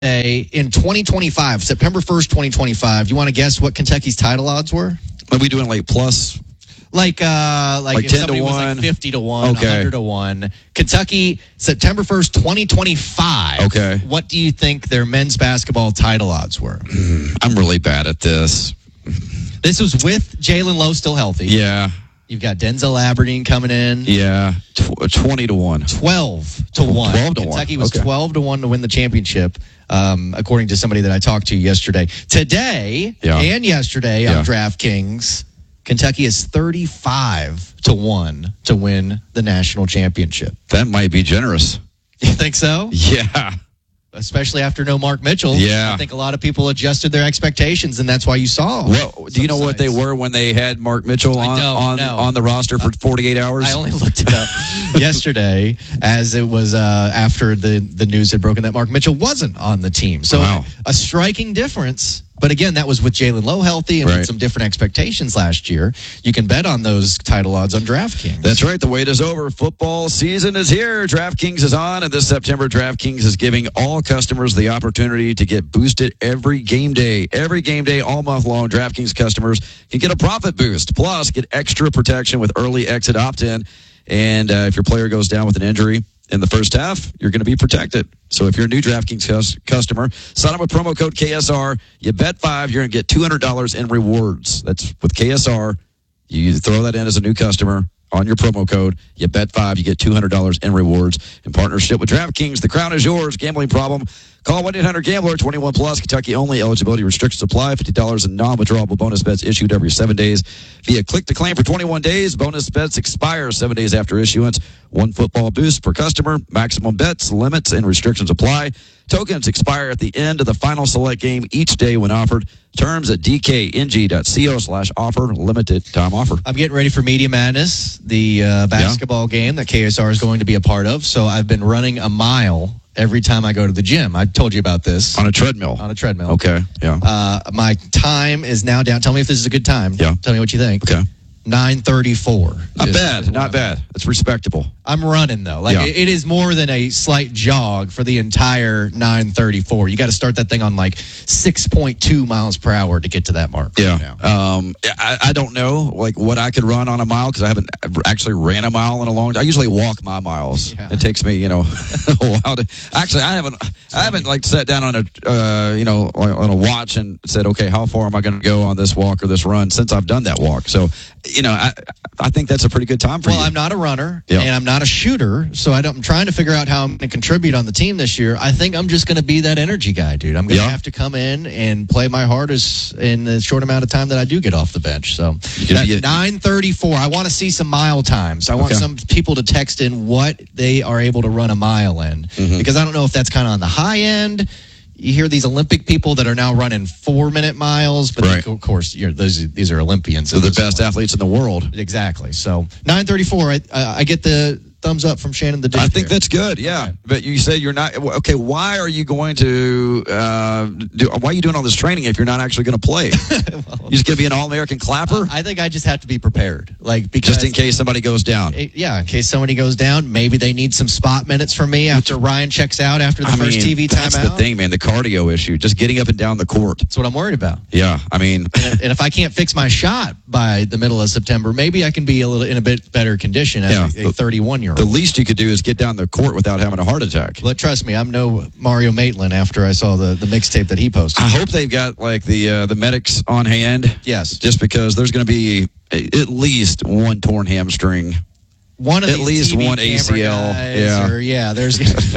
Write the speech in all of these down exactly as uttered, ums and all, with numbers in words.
Day in twenty twenty-five, September first, twenty twenty-five. You want to guess what Kentucky's title odds were? Are we doing like plus? Like, uh, like, like if ten somebody to was one? like fifty to one, Okay. one hundred to one. Kentucky, September first, twenty twenty-five. Okay. What do you think their men's basketball title odds were? I'm really bad at this. This was with Jalen Lowe still healthy. Yeah. You've got Denzel Aberdeen coming in. Yeah. Tw- twenty to one. twelve to one. twelve to one. Kentucky was Okay. twelve to one to win the championship, um, according to somebody that I talked to yesterday. Today Yeah. and yesterday Yeah. on DraftKings, Kentucky is thirty-five to one to win the national championship. That might be generous. You think so? Yeah. Especially after no Mark Mitchell. Yeah. I think a lot of people adjusted their expectations, and that's why you saw. Well, do you know some what they sites. were when they had Mark Mitchell I on don't on, know. on the roster for forty-eight hours? I only looked it up yesterday as it was uh, after the, the news had broken that Mark Mitchell wasn't on the team. So Wow. a striking difference. But again, that was with Jalen Lowe healthy and Right. with some different expectations last year. You can bet on those title odds on DraftKings. That's right. The wait is over. Football season is here. DraftKings is on, and this September, DraftKings is giving all customers the opportunity to get boosted every game day. Every game day, all month long, DraftKings customers can get a profit boost. Plus, get extra protection with early exit opt-in. And uh, if your player goes down with an injury in the first half, you're going to be protected. So if you're a new DraftKings cus- customer, sign up with promo code K S R. You bet five, you're going to get two hundred dollars in rewards. That's with K S R. You throw that in as a new customer on your promo code. You bet five, you get two hundred dollars in rewards. In partnership with DraftKings, the crown is yours. Gambling problem? Call one eight hundred gambler, twenty-one plus, Kentucky only. Eligibility restrictions apply. fifty dollars in non-withdrawable bonus bets issued every seven days via click to claim for twenty-one days. Bonus bets expire seven days after issuance. One football boost per customer. Maximum bets, limits, and restrictions apply. Tokens expire at the end of the final select game each day when offered. Terms at dkng.co slash offer. Limited time offer. I'm getting ready for Media Madness, the uh, basketball game that K S R is going to be a part of. So I've been running a mile every time I go to the gym. I told you about this. On a treadmill. On a treadmill. Okay, yeah. Uh, my time is now down. Tell me if this is a good time. Yeah. Tell me what you think. Okay. nine thirty-four. Not Just- bad, not bad. It's respectable. I'm running, though. Like Yeah. it, it is more than a slight jog for the entire nine thirty-four. You got to start that thing on like six point two miles per hour to get to that mark. Yeah. Um, I, I don't know like what I could run on a mile because I haven't actually ran a mile in a long time. I usually walk my miles. Yeah. It takes me, you know, a while to. Actually, I haven't. I haven't like sat down on a, uh, you know, on a watch and said, okay, how far am I going to go on this walk or this run since I've done that walk? So, you know, I I think that's a pretty good time for Well, you. I'm not a runner, Yeah. and I'm not a shooter, so I don't, I'm trying to figure out how I'm going to contribute on the team this year. I think I'm just going to be that energy guy, dude. I'm going to Yeah. have to come in and play my hardest in the short amount of time that I do get off the bench. So can that's be a- nine thirty-four. I want to see some mile times. I want Okay. some people to text in what they are able to run a mile in, Mhm. because I don't know if that's kind of on the high end. You hear these Olympic people that are now running four-minute miles, but Right. of course, you're, those these are Olympians. They're the best athletes in the world. Exactly. So nine thirty-four. I, I I get the thumbs up from Shannon the Dick I think there. that's good. Yeah, Okay. but you say you're not. Okay, why are you going to? Uh, do, why are you doing all this training if you're not actually going to play? Well, You just going to be an all-American clapper, I think I just have to be prepared, like because just in case somebody goes down. it- yeah, in case somebody goes down, maybe they need some spot minutes from me after Ryan checks out after the I first mean, T V that's timeout. the thing, man. The cardio issue, just getting up and down the court. That's what I'm worried about. Yeah, I mean, And, and if I can't fix my shot by the middle of September, maybe I can be a little in a bit better condition as Yeah, a thirty-one year the old. least you could do is get down the court without having a heart attack. But trust me, I'm no Mario Maitland after I saw the, the mixtape that he posted. I hope they've got like the uh, the medics on hand. Yes. Just because the's going to be at least one torn hamstring. One of At these least T V one camera A C L, guys, yeah. or, yeah, there's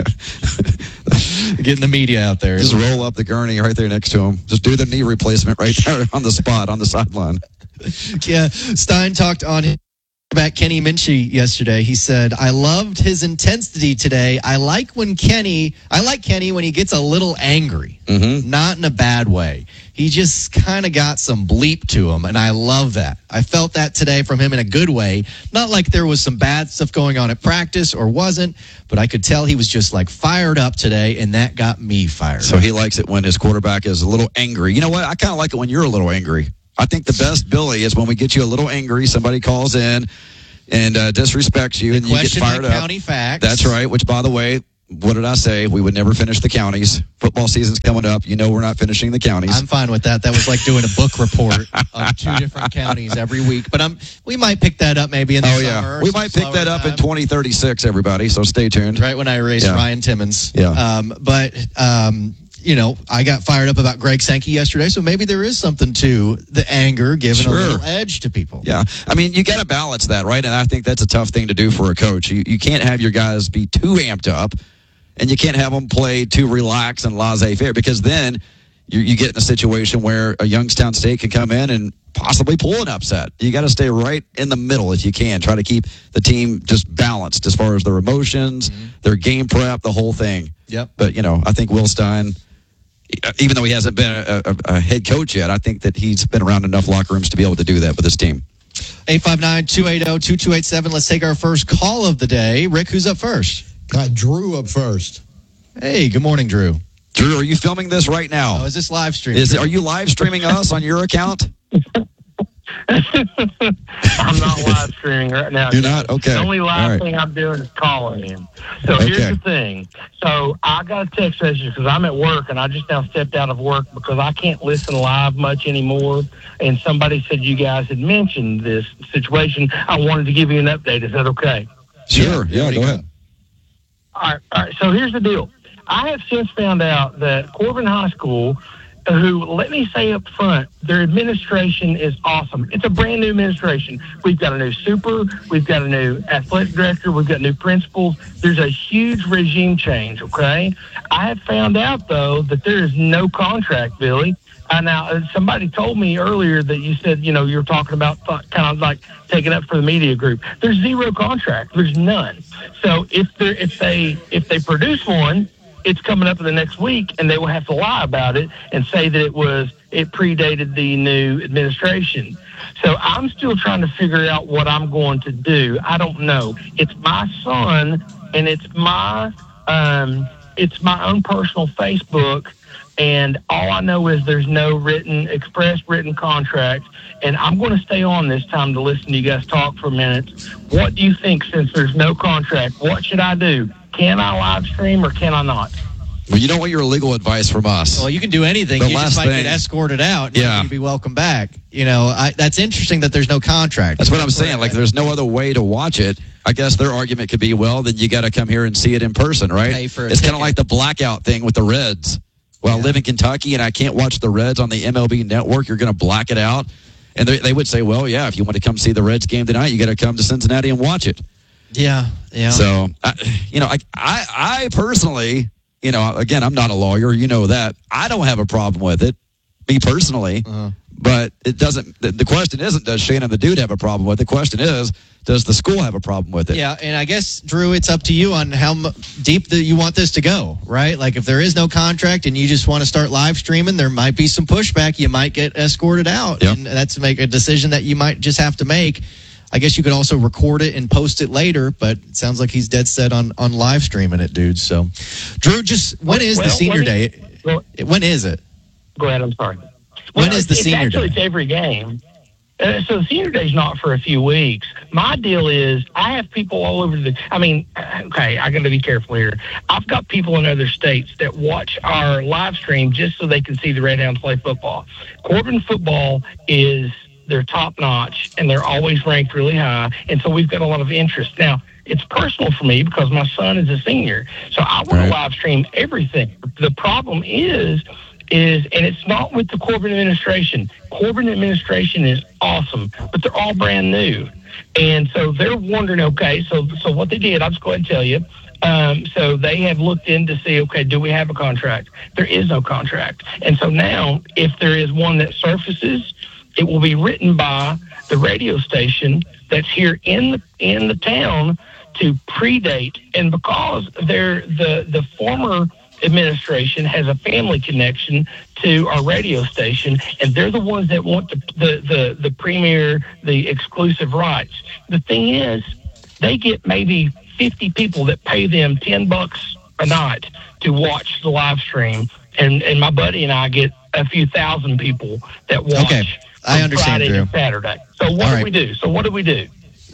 getting the media out there. Just roll up the gurney right there next to him. Just do the knee replacement right there on the spot on the sideline. Yeah, Stein talked on his back Kenny Minchie yesterday. He said, I loved his intensity today. I like when Kenny, I like Kenny when he gets a little angry, Mm-hmm. not in a bad way. He just kind of got some bleep to him, and I love that. I felt that today from him in a good way. Not like there was some bad stuff going on at practice or wasn't, but I could tell he was just like fired up today, and that got me fired So up. he likes it when his quarterback is a little angry. You know what? I kind of like it when you're a little angry. I think the best Billy is when we get you a little angry, somebody calls in and uh, disrespects you, and you get Question fired my up. county facts. That's right. Which, by the way, what did I say? We would never finish the counties. Football season's coming up. You know we're not finishing the counties. I'm fine with that. That was like doing a book report of two different counties every week. But I'm, we might pick that up maybe in the oh, summer. yeah. We might pick that up time. in twenty thirty-six, everybody, so stay tuned. Right when I erased yeah. Ryan Timmons. Yeah. Um, but, um, you know, I got fired up about Greg Sankey yesterday, so maybe there is something to the anger giving sure. a little edge to people. Yeah. I mean, you got to balance that, right? And I think that's a tough thing to do for a coach. You, you can't have your guys be too amped up, and you can't have them play too relaxed and laissez-faire, because then you, you get in a situation where a Youngstown State can come in and possibly pull an upset. You got to stay right in the middle if you can. Try to keep the team just balanced as far as their emotions, mm-hmm. their game prep, the whole thing. Yep. But, you know, I think Will Stein, even though he hasn't been a, a, a head coach yet, I think that he's been around enough locker rooms to be able to do that with his team. eight five nine, two eight zero, two two eight seven. Let's take our first call of the day. Rick, who's up first? Got Drew up first. Hey, good morning, Drew. Drew, are you filming this right now? Oh, is this live stream? Is it, are you live streaming us on your account? I'm not live streaming right now. You're not? Okay. The only live right. thing I'm doing is calling him. So okay. here's the thing. So I got a text message because I'm at work, and I just now stepped out of work because I can't listen live much anymore. And somebody said you guys had mentioned this situation. I wanted to give you an update. Is that okay? Sure. Yeah, yeah, go ahead. All right, all right. So here's the deal. I have since found out that Corbin High School, who, let me say up front, their administration is awesome. It's a brand new administration. We've got a new super, we've got a new athletic director, we've got new principals. There's a huge regime change, okay? I have found out, though, that there is no contract, Billy. Uh, now, somebody told me earlier that you said, you know, you were talking about th- kind of like taking up for the media group. There's zero contract. There's none. So if they if they if they produce one, it's coming up in the next week, and they will have to lie about it and say that it was it predated the new administration. So I'm still trying to figure out what I'm going to do. I don't know. It's my son, and it's my um, it's my own personal Facebook. And all I know is there's no written, express written contract. And I'm going to stay on this time to listen to you guys talk for a minute. What do you think, since there's no contract? What should I do? Can I live stream or can I not? Well, you don't want your legal advice from us. Well, you can do anything. The you just might thing, get escorted out. And yeah. You'd be welcome back. You know, I, that's interesting that there's no contract. That's what I'm saying. Like, there's no other way to watch it. I guess their argument could be, well, then you got to come here and see it in person, right? Pay for a it's kind of ticket. like the blackout thing with the Reds. Well, yeah. I live in Kentucky, and I can't watch the Reds on the M L B network. You're going to black it out. And they, they would say, well, yeah, if you want to come see the Reds game tonight, you got to come to Cincinnati and watch it. Yeah, yeah. So, I, you know, I, I, I personally, you know, again, I'm not a lawyer. You know that. I don't have a problem with it, me personally. Uh-huh. But it doesn't, the, the question isn't, does Shannon the Dude have a problem with it? The question is, does the school have a problem with it? Yeah, and I guess, Drew, it's up to you on how m- deep the, you want this to go, right? Like, if there is no contract and you just want to start live streaming, there might be some pushback. You might get escorted out. Yep. And that's make a decision that you might just have to make. I guess you could also record it and post it later, but it sounds like he's dead set on, on live streaming it, dude. So, Drew, just when is well, the senior me, day? Well, when is it? Go ahead, I'm sorry. When well, is the it's, senior actually, day? It's every game. Uh, so the senior day's not for a few weeks. My deal is I have people all over the, I mean, okay, I got to be careful here. I've got people in other states that watch our live stream just so they can see the Red Hounds play football. Corbin football is, they're top notch, and they're always ranked really high. And so we've got a lot of interest. Now, it's personal for me because my son is a senior. So I want right. to live stream everything. The problem is, is, and it's not with the Corbin administration. Corbin administration is awesome, but they're all brand new. And so they're wondering, okay, so so what they did, I'll just go ahead and tell you. Um, so they have looked in to see, okay, do we have a contract? There is no contract. And so now, if there is one that surfaces, it will be written by the radio station that's here in the, in the town to predate. And because they're the, the former administration has a family connection to our radio station, and they're the ones that want the, the, the, the premier, the exclusive rights. The thing is, they get maybe fifty people that pay them ten bucks a night to watch the live stream, and, and my buddy and I get a few thousand people that watch. Okay, I understand, Friday Drew. to Saturday. So what All do right. we do? So what do we do?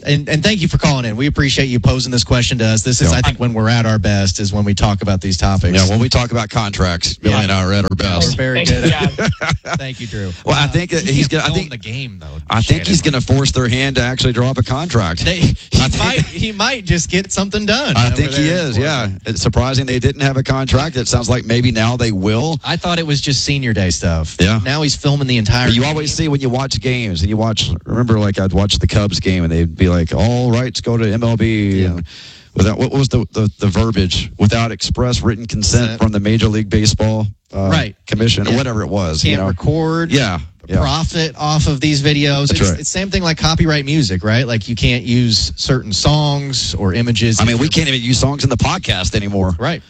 And, and thank you for calling in. We appreciate you posing this question to us. This is, Yeah. I think, when we're at our best is when we talk about these topics. Yeah, when we talk about contracts, Billy Yeah. and I are at our We're best. very Thank good you, at guys. it. Thank you, Drew. Well, I think that he's gonna. I Film think the game though. I think he's going to force their hand to actually draw up a contract. They, he I think- might he might just get something done. I over think he there. is. Yeah, it's surprising they didn't have a contract. It sounds like maybe now they will. I thought it was just senior day stuff. Yeah. Now he's filming the entire. You game. always see when you watch games and you watch. Remember, like I'd watch the Cubs game and they'd be like, "All rights go to M L B." Yeah. And without what was the, the the verbiage? Without express written consent Consent. from the Major League Baseball uh, Right. Commission or Yeah. whatever it was. Can't you know? record. Yeah. Yeah. Profit off of these videos. That's it's, right. it's same thing like copyright music, right? Like you can't use certain songs or images. I mean, if we you're- can't even use songs in the podcast anymore. Right.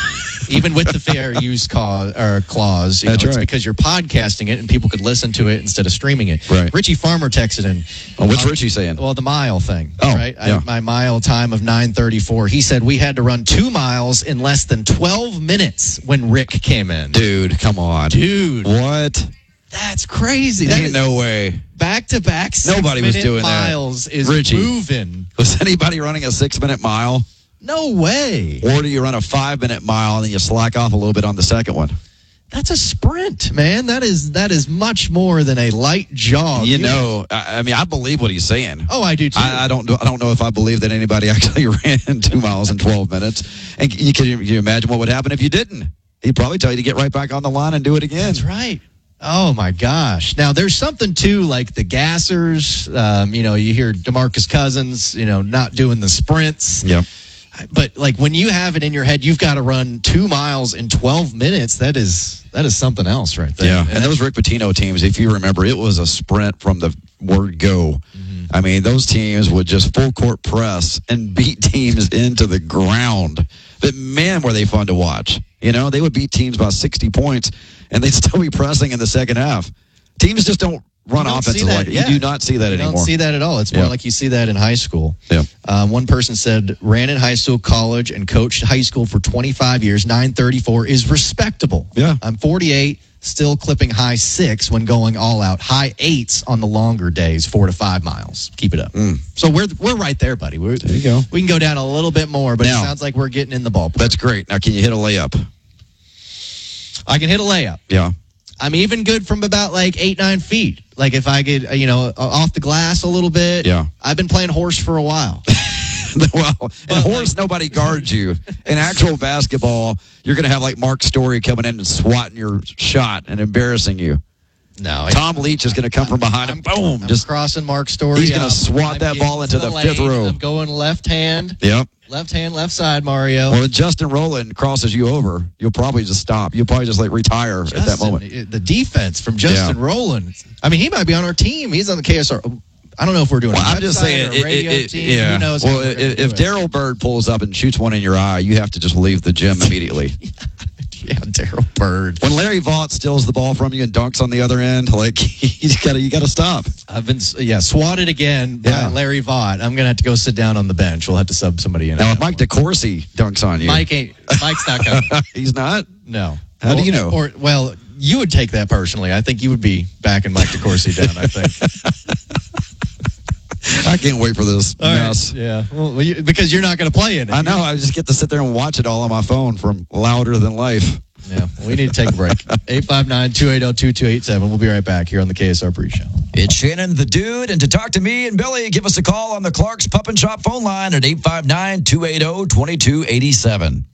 Even with the fair use cause, or clause, you That's know, it's right. because you're podcasting it and people could listen to it instead of streaming it. Right. Richie Farmer texted in. Oh, what's Uh, Richie saying? Well, the mile thing. Oh, right. yeah. I, my mile time of nine thirty-four. He said we had to run two miles in less than twelve minutes when Rick came in. Dude, come on. Dude, What? that's crazy. That Ain't is no way. back to back. Nobody was doing that. miles is Richie. moving. Was anybody running a six minute mile? No way. Or do you run a five minute mile and then you slack off a little bit on the second one? That's a sprint, man. That is that is much more than a light jog. You know, I, I mean, I believe what he's saying. Oh, I do too. I, I don't. I don't know if I believe that anybody actually ran two miles in twelve minutes. And you can, can you imagine what would happen if you didn't? He'd probably tell you to get right back on the line and do it again. That's right. Oh my gosh! Now there's something too, like the gassers. Um, you know, you hear DeMarcus Cousins, you know, not doing the sprints. Yep. But like when you have it in your head, you've got to run two miles in twelve minutes. That is that is something else right there. Yeah, and those Rick Pitino teams, if you remember, it was a sprint from the word go. Mm-hmm. I mean, those teams would just full court press and beat teams into the ground. But man, were they fun to watch. You know, they would beat teams by sixty points, and they'd still be pressing in the second half. Teams just don't run You don't offenses see that, like it. yeah. You do not see that You anymore. don't see that at all. It's more Yeah. like you see that in high school. Yeah. Um, one person said, ran in high school, college, and coached high school for twenty-five years. nine thirty-four is respectable. Yeah. I'm forty-eight, still clipping high six when going all out. High eights on the longer days, four to five miles. Keep it up. Mm. So we're we're right there, buddy. We're, There you go. We can go down a little bit more, but Now- it sounds like we're getting in the ballpark. That's great. Now, can you hit a layup? I can hit a layup. Yeah. I'm even good from about like eight, nine feet. Like if I get, uh, you know, off the glass a little bit. Yeah. I've been playing horse for a while. Well, in horse, nobody guards you. In actual basketball, you're going to have like Mark Story coming in and swatting your shot and embarrassing you. No. Tom Leach is going to come from behind him. Boom. I'm Just crossing Mark's story. He's gonna I'm- swat I'm that getting ball into to the fifth lane. row. I'm going left hand, Yep. left hand, left side, Mario. Well, if Justin Rowland crosses you over, you'll probably just stop. You'll probably just like retire at that Justin, moment. The defense from Justin Yeah. Rowland. I mean, he might be on our team. He's on the K S R. I don't know if we're doing Well, a I'm just website saying, or a it, radio it, it, team. yeah. Who knows? how Well, we're gonna if, if do it. Daryl Bird pulls up and shoots one in your eye, you have to just leave the gym immediately. Yeah, Daryl Bird. When Larry Vaught steals the ball from you and dunks on the other end, like you gotta you gotta stop. I've been, yeah, swatted again by Yeah. Larry Vaught. I'm going to have to go sit down on the bench. We'll have to sub somebody in. Now, on if that Mike one. DeCourcy dunks on you, Mike ain't, Mike's not coming. he's not. No. How do Or- you know? Or, well, you would take that personally. I think you would be backing Mike DeCourcy down, I think. I can't wait for this All right. mess. Yeah. Well, you, because you're not going to play in it. I know. I just get to sit there and watch it all on my phone from Louder Than Life. Yeah. We need to take a break. eight five nine, two eight zero, two two eight seven. We'll be right back here on the K S R Pre-Show. It's Shannon the Dude, and to talk to me and Billy, give us a call on the Clark's Pup and Shop phone line at eight five nine, two eight zero, two two eight seven.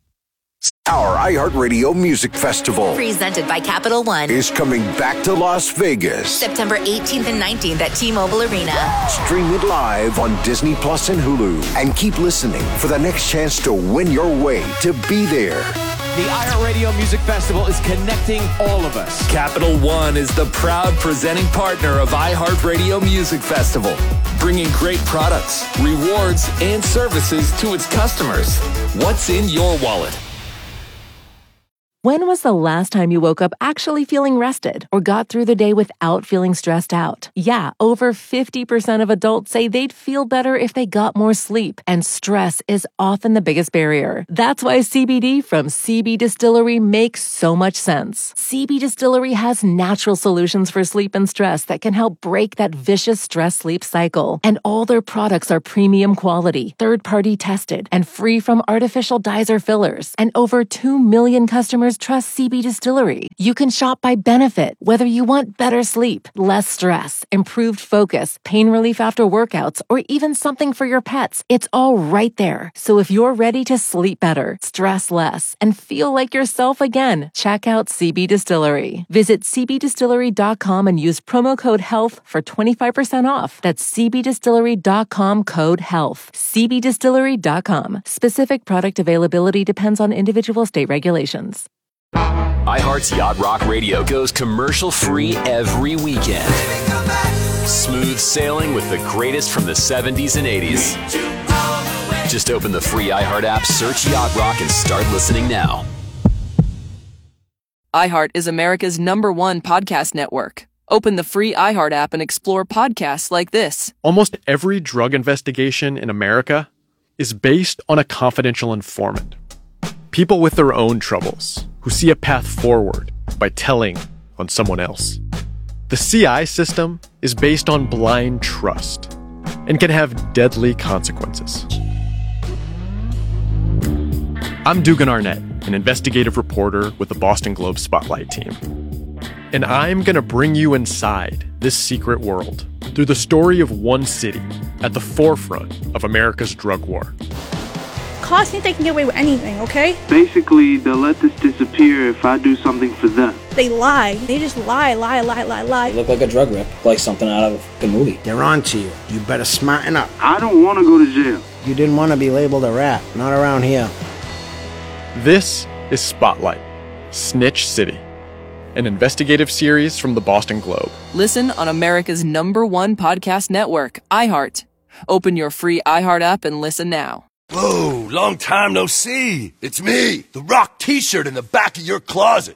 Our iHeartRadio Music Festival Presented by Capital One. is coming back to Las Vegas. September eighteenth and nineteenth at T-Mobile Arena. Stream it live on Disney Plus and Hulu. And keep listening for the next chance to win your way to be there. The iHeartRadio Music Festival is connecting all of us. Capital One is the proud presenting partner of iHeartRadio Music Festival, bringing great products, rewards, and services to its customers. What's in your wallet? When was the last time you woke up actually feeling rested or got through the day without feeling stressed out? Yeah, over fifty percent of adults say they'd feel better if they got more sleep, and stress is often the biggest barrier. That's why C B D from C B Distillery makes so much sense. C B Distillery has natural solutions for sleep and stress that can help break that vicious stress-sleep cycle. And all their products are premium quality, third-party tested, and free from artificial dyes or fillers. And over two million customers trust C B Distillery. You can shop by benefit, whether you want better sleep, less stress, improved focus, pain relief after workouts, or even something for your pets. It's all right there. So if you're ready to sleep better, stress less, and feel like yourself again, check out C B Distillery. Visit c b distillery dot com and use promo code HEALTH for twenty-five percent off. That's c b distillery dot com code HEALTH. c b distillery dot com. Specific product availability depends on individual state regulations. iHeart's Yacht Rock Radio goes commercial-free every weekend. Smooth sailing with the greatest from the seventies and eighties. Just open the free iHeart app, search Yacht Rock, and start listening now. iHeart is America's number one podcast network. Open the free iHeart app and explore podcasts like this. Almost every drug investigation in America is based on a confidential informant. People with their own troubles who see a path forward by telling on someone else. The C I system is based on blind trust and can have deadly consequences. I'm Dugan Arnett, an investigative reporter with the Boston Globe Spotlight team. And I'm going to bring you inside this secret world through the story of one city at the forefront of America's drug war. Cops think they can get away with anything, okay? Basically, they'll let this disappear if I do something for them. They lie. They just lie, lie, lie, lie, lie. They look like a drug rip, like something out of a movie. They're on to you. You better smarten up. I don't want to go to jail. You didn't want to be labeled a rat. Not around here. This is Spotlight, Snitch City, an investigative series from the Boston Globe. Listen on America's number one podcast network, iHeart. Open your free iHeart app and listen now. Whoa, long time no see. It's me, the Rock t-shirt in the back of your closet.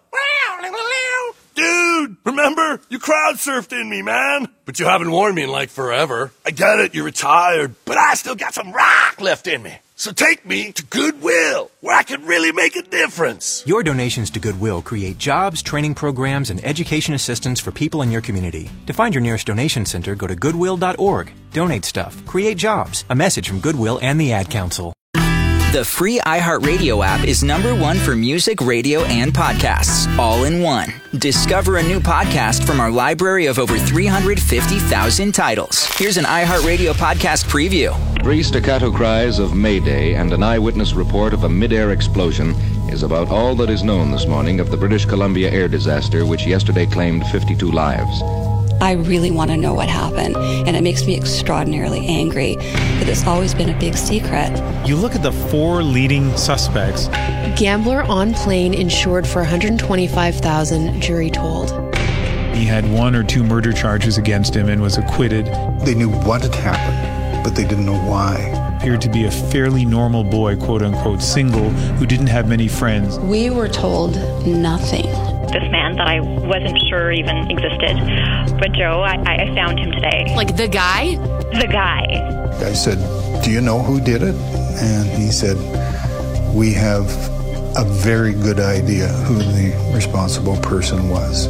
Dude, remember? You crowd surfed in me, man. But you haven't worn me in like forever. I get it, you're retired, but I still got some rock left in me. So take me to Goodwill, where I can really make a difference. Your donations to Goodwill create jobs, training programs, and education assistance for people in your community. To find your nearest donation center, go to goodwill dot org. Donate stuff. Create jobs. A message from Goodwill and the Ad Council. The free iHeartRadio app is number one for music, radio, and podcasts, all in one. Discover a new podcast from our library of over three hundred fifty thousand titles. Here's an iHeartRadio podcast preview. Three staccato cries of Mayday and an eyewitness report of a mid-air explosion is about all that is known this morning of the British Columbia air disaster, which yesterday claimed fifty-two lives. I really want to know what happened, and it makes me extraordinarily angry that it's always been a big secret. You look at the four leading suspects. Gambler on plane insured for one hundred twenty-five thousand dollars, jury told. He had one or two murder charges against him and was acquitted. They knew what had happened, but they didn't know why. Appeared to be a fairly normal boy, quote-unquote, single, who didn't have many friends. We were told nothing. This man that I wasn't sure even existed. But Joe, I, I found him today. Like the guy? The guy. I said, do you know who did it? And he said, we have a very good idea who the responsible person was.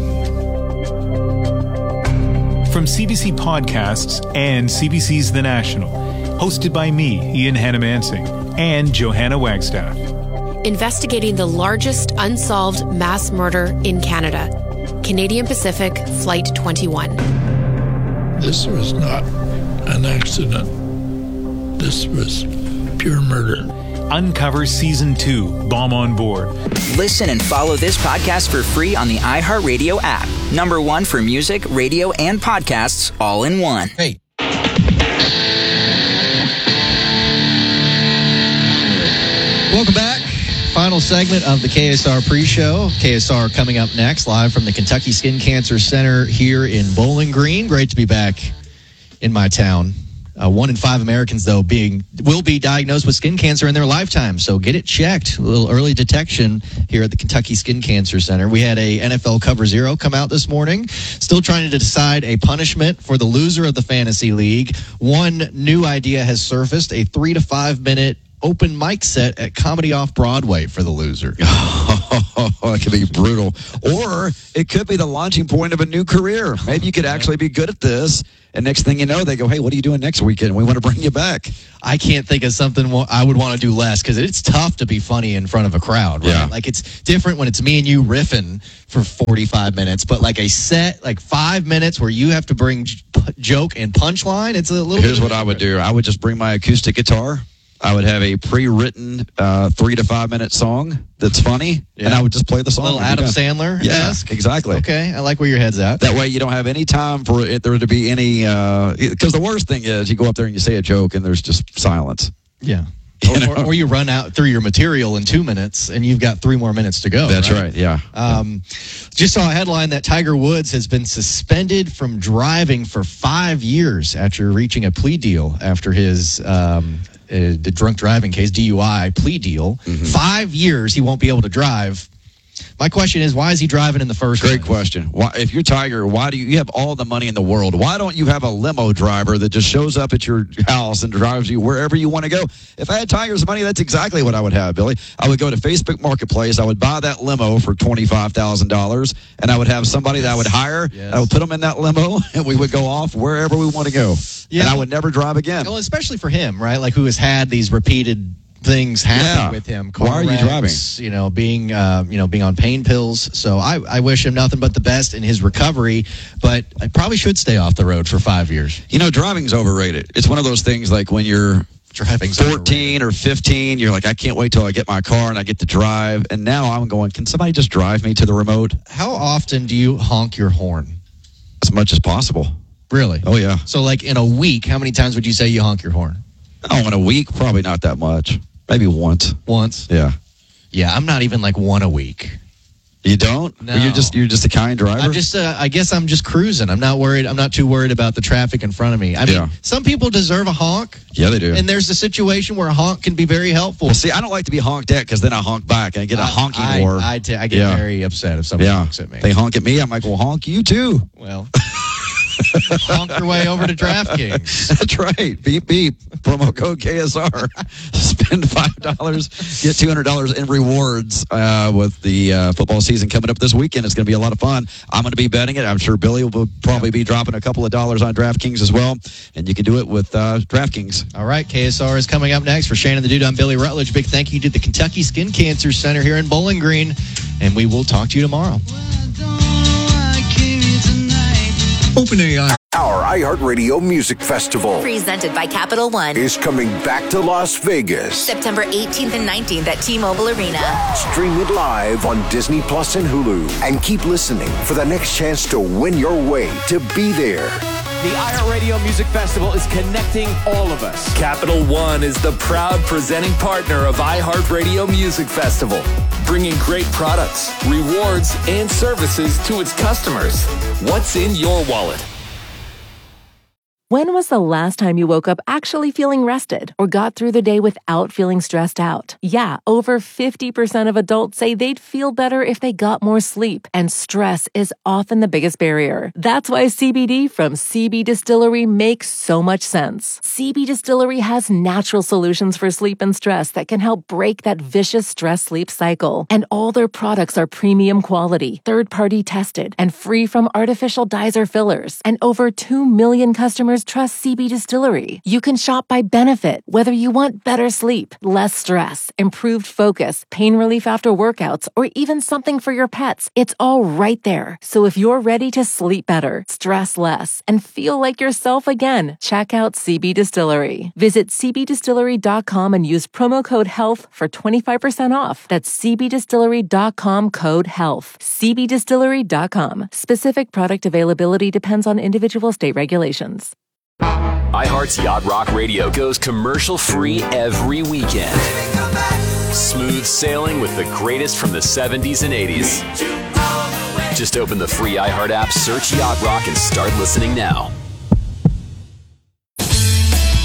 From C B C Podcasts and C B C's The National, hosted by me, Ian Hannamansing, and Johanna Wagstaff. Investigating the largest unsolved mass murder in Canada. Canadian Pacific Flight twenty-one. This was not an accident. This was pure murder. Uncover Season two, Bomb on Board. Listen and follow this podcast for free on the iHeartRadio app. Number one for music, radio, and podcasts, all in one. Hey. Welcome back. Final segment of the K S R pre-show. K S R coming up next, live from the Kentucky Skin Cancer Center here in Bowling Green. Great to be back in my town. Uh, one in five Americans, though, being will be diagnosed with skin cancer in their lifetime. So get it checked. A little early detection here at the Kentucky Skin Cancer Center. We had a N F L Cover Zero come out this morning. Still trying to decide a punishment for the loser of the Fantasy League. One new idea has surfaced, a three to five minute open mic set at Comedy Off Broadway for the loser. Oh, it could be brutal. Or it could be the launching point of a new career. Maybe you could actually be good at this. And next thing you know, they go, hey, what are you doing next weekend? We want to bring you back. I can't think of something I would want to do less because it's tough to be funny in front of a crowd, right? Yeah. Like, it's different when it's me and you riffing for forty-five minutes, but like a set, like five minutes where you have to bring j- joke and punchline, it's a little Here's bit what I would do. I would just bring my acoustic guitar. I would have a pre-written uh, three to five minute song that's funny, yeah. and I would just play the song. A little Adam Sandler. Yeah, exactly. Okay, I like where your head's at. That way, you don't have any time for it, there to be any. Because uh, the worst thing is, you go up there and you say a joke, and there's just silence. Yeah. Or, or, or you run out through your material in two minutes, and you've got three more minutes to go. That's right. right yeah. Um, just saw a headline that Tiger Woods has been suspended from driving for five years after reaching a plea deal after his. Um, Uh, the drunk driving case, D U I plea deal. Mm-hmm. Five years he won't be able to drive. My question is, why is he driving in the first place? Great question. Why, if you're Tiger, why do you, you have all the money in the world? Why don't you have a limo driver that just shows up at your house and drives you wherever you want to go? If I had Tiger's money, that's exactly what I would have, Billy. I would go to Facebook Marketplace. I would buy that limo for twenty-five thousand dollars, and I would have somebody that I would hire. Yes. I would put them in that limo, and we would go off wherever we want to go. Yeah. And I would never drive again. Well, especially for him, right? Like, who has had these repeated things happen yeah. with him. Car Why are you wrecks, driving? You know, being uh, you know, being on pain pills. So I, I wish him nothing but the best in his recovery. But I probably should stay off the road for five years. You know, driving's overrated. It's one of those things like when you're driving fourteen or fifteen, you're like, I can't wait till I get my car and I get to drive. And now I'm going, can somebody just drive me to the remote? How often do you honk your horn? As much as possible. Really? Oh, yeah. So, like, in a week, how many times would you say you honk your horn? Oh, in a week? Probably not that much. Maybe once. Once? Yeah. Yeah, I'm not even, like, one a week. You don't? No. Or you're just you're just a kind driver? I'm just, uh, I guess I'm just cruising. I'm not worried. I'm not too worried about the traffic in front of me. I mean, yeah. some people deserve a honk. Yeah, they do. And there's a situation where a honk can be very helpful. Well, see, I don't like to be honked at because then I honk back and I get a I, honking I, war. I, t- I get yeah. very upset if somebody yeah. honks at me. They honk at me. I'm like, well, honk you too. Well, honk your way over to DraftKings. That's right. Beep, beep. Promo code K S R. Spend five dollars, get two hundred dollars in rewards uh, with the uh, football season coming up this weekend. It's going to be a lot of fun. I'm going to be betting it. I'm sure Billy will probably be dropping a couple of dollars on DraftKings as well. And you can do it with uh, DraftKings. All right. K S R is coming up next. For Shannon the Dude, I'm Billy Rutledge. Big thank you to the Kentucky Skin Cancer Center here in Bowling Green. And we will talk to you tomorrow. OpenAI. Our iHeartRadio Music Festival, presented by Capital One, is coming back to Las Vegas. September eighteenth and nineteenth at T-Mobile Arena. Stream it live on Disney Plus and Hulu. And keep listening for the next chance to win your way to be there. The iHeartRadio Music Festival is connecting all of us. Capital One is the proud presenting partner of iHeartRadio Music Festival, bringing great products, rewards, and services to its customers. What's in your wallet? When was the last time you woke up actually feeling rested or got through the day without feeling stressed out? Yeah, over fifty percent of adults say they'd feel better if they got more sleep, and stress is often the biggest barrier. That's why C B D from C B Distillery makes so much sense. C B Distillery has natural solutions for sleep and stress that can help break that vicious stress-sleep cycle. And all their products are premium quality, third-party tested, and free from artificial dyes or fillers. And over two million customers trust C B Distillery. You can shop by benefit, whether you want better sleep, less stress, improved focus, pain relief after workouts, or even something for your pets. It's all right there. So if you're ready to sleep better, stress less, and feel like yourself again, check out C B Distillery. Visit c b distillery dot com and use promo code HEALTH for twenty-five percent off. That's c b distillery dot com code HEALTH. c b distillery dot com. Specific product availability depends on individual state regulations. iHeart's Yacht Rock Radio goes commercial-free every weekend. Smooth sailing with the greatest from the seventies and eighties. Just open the free iHeart app, search Yacht Rock, and start listening now.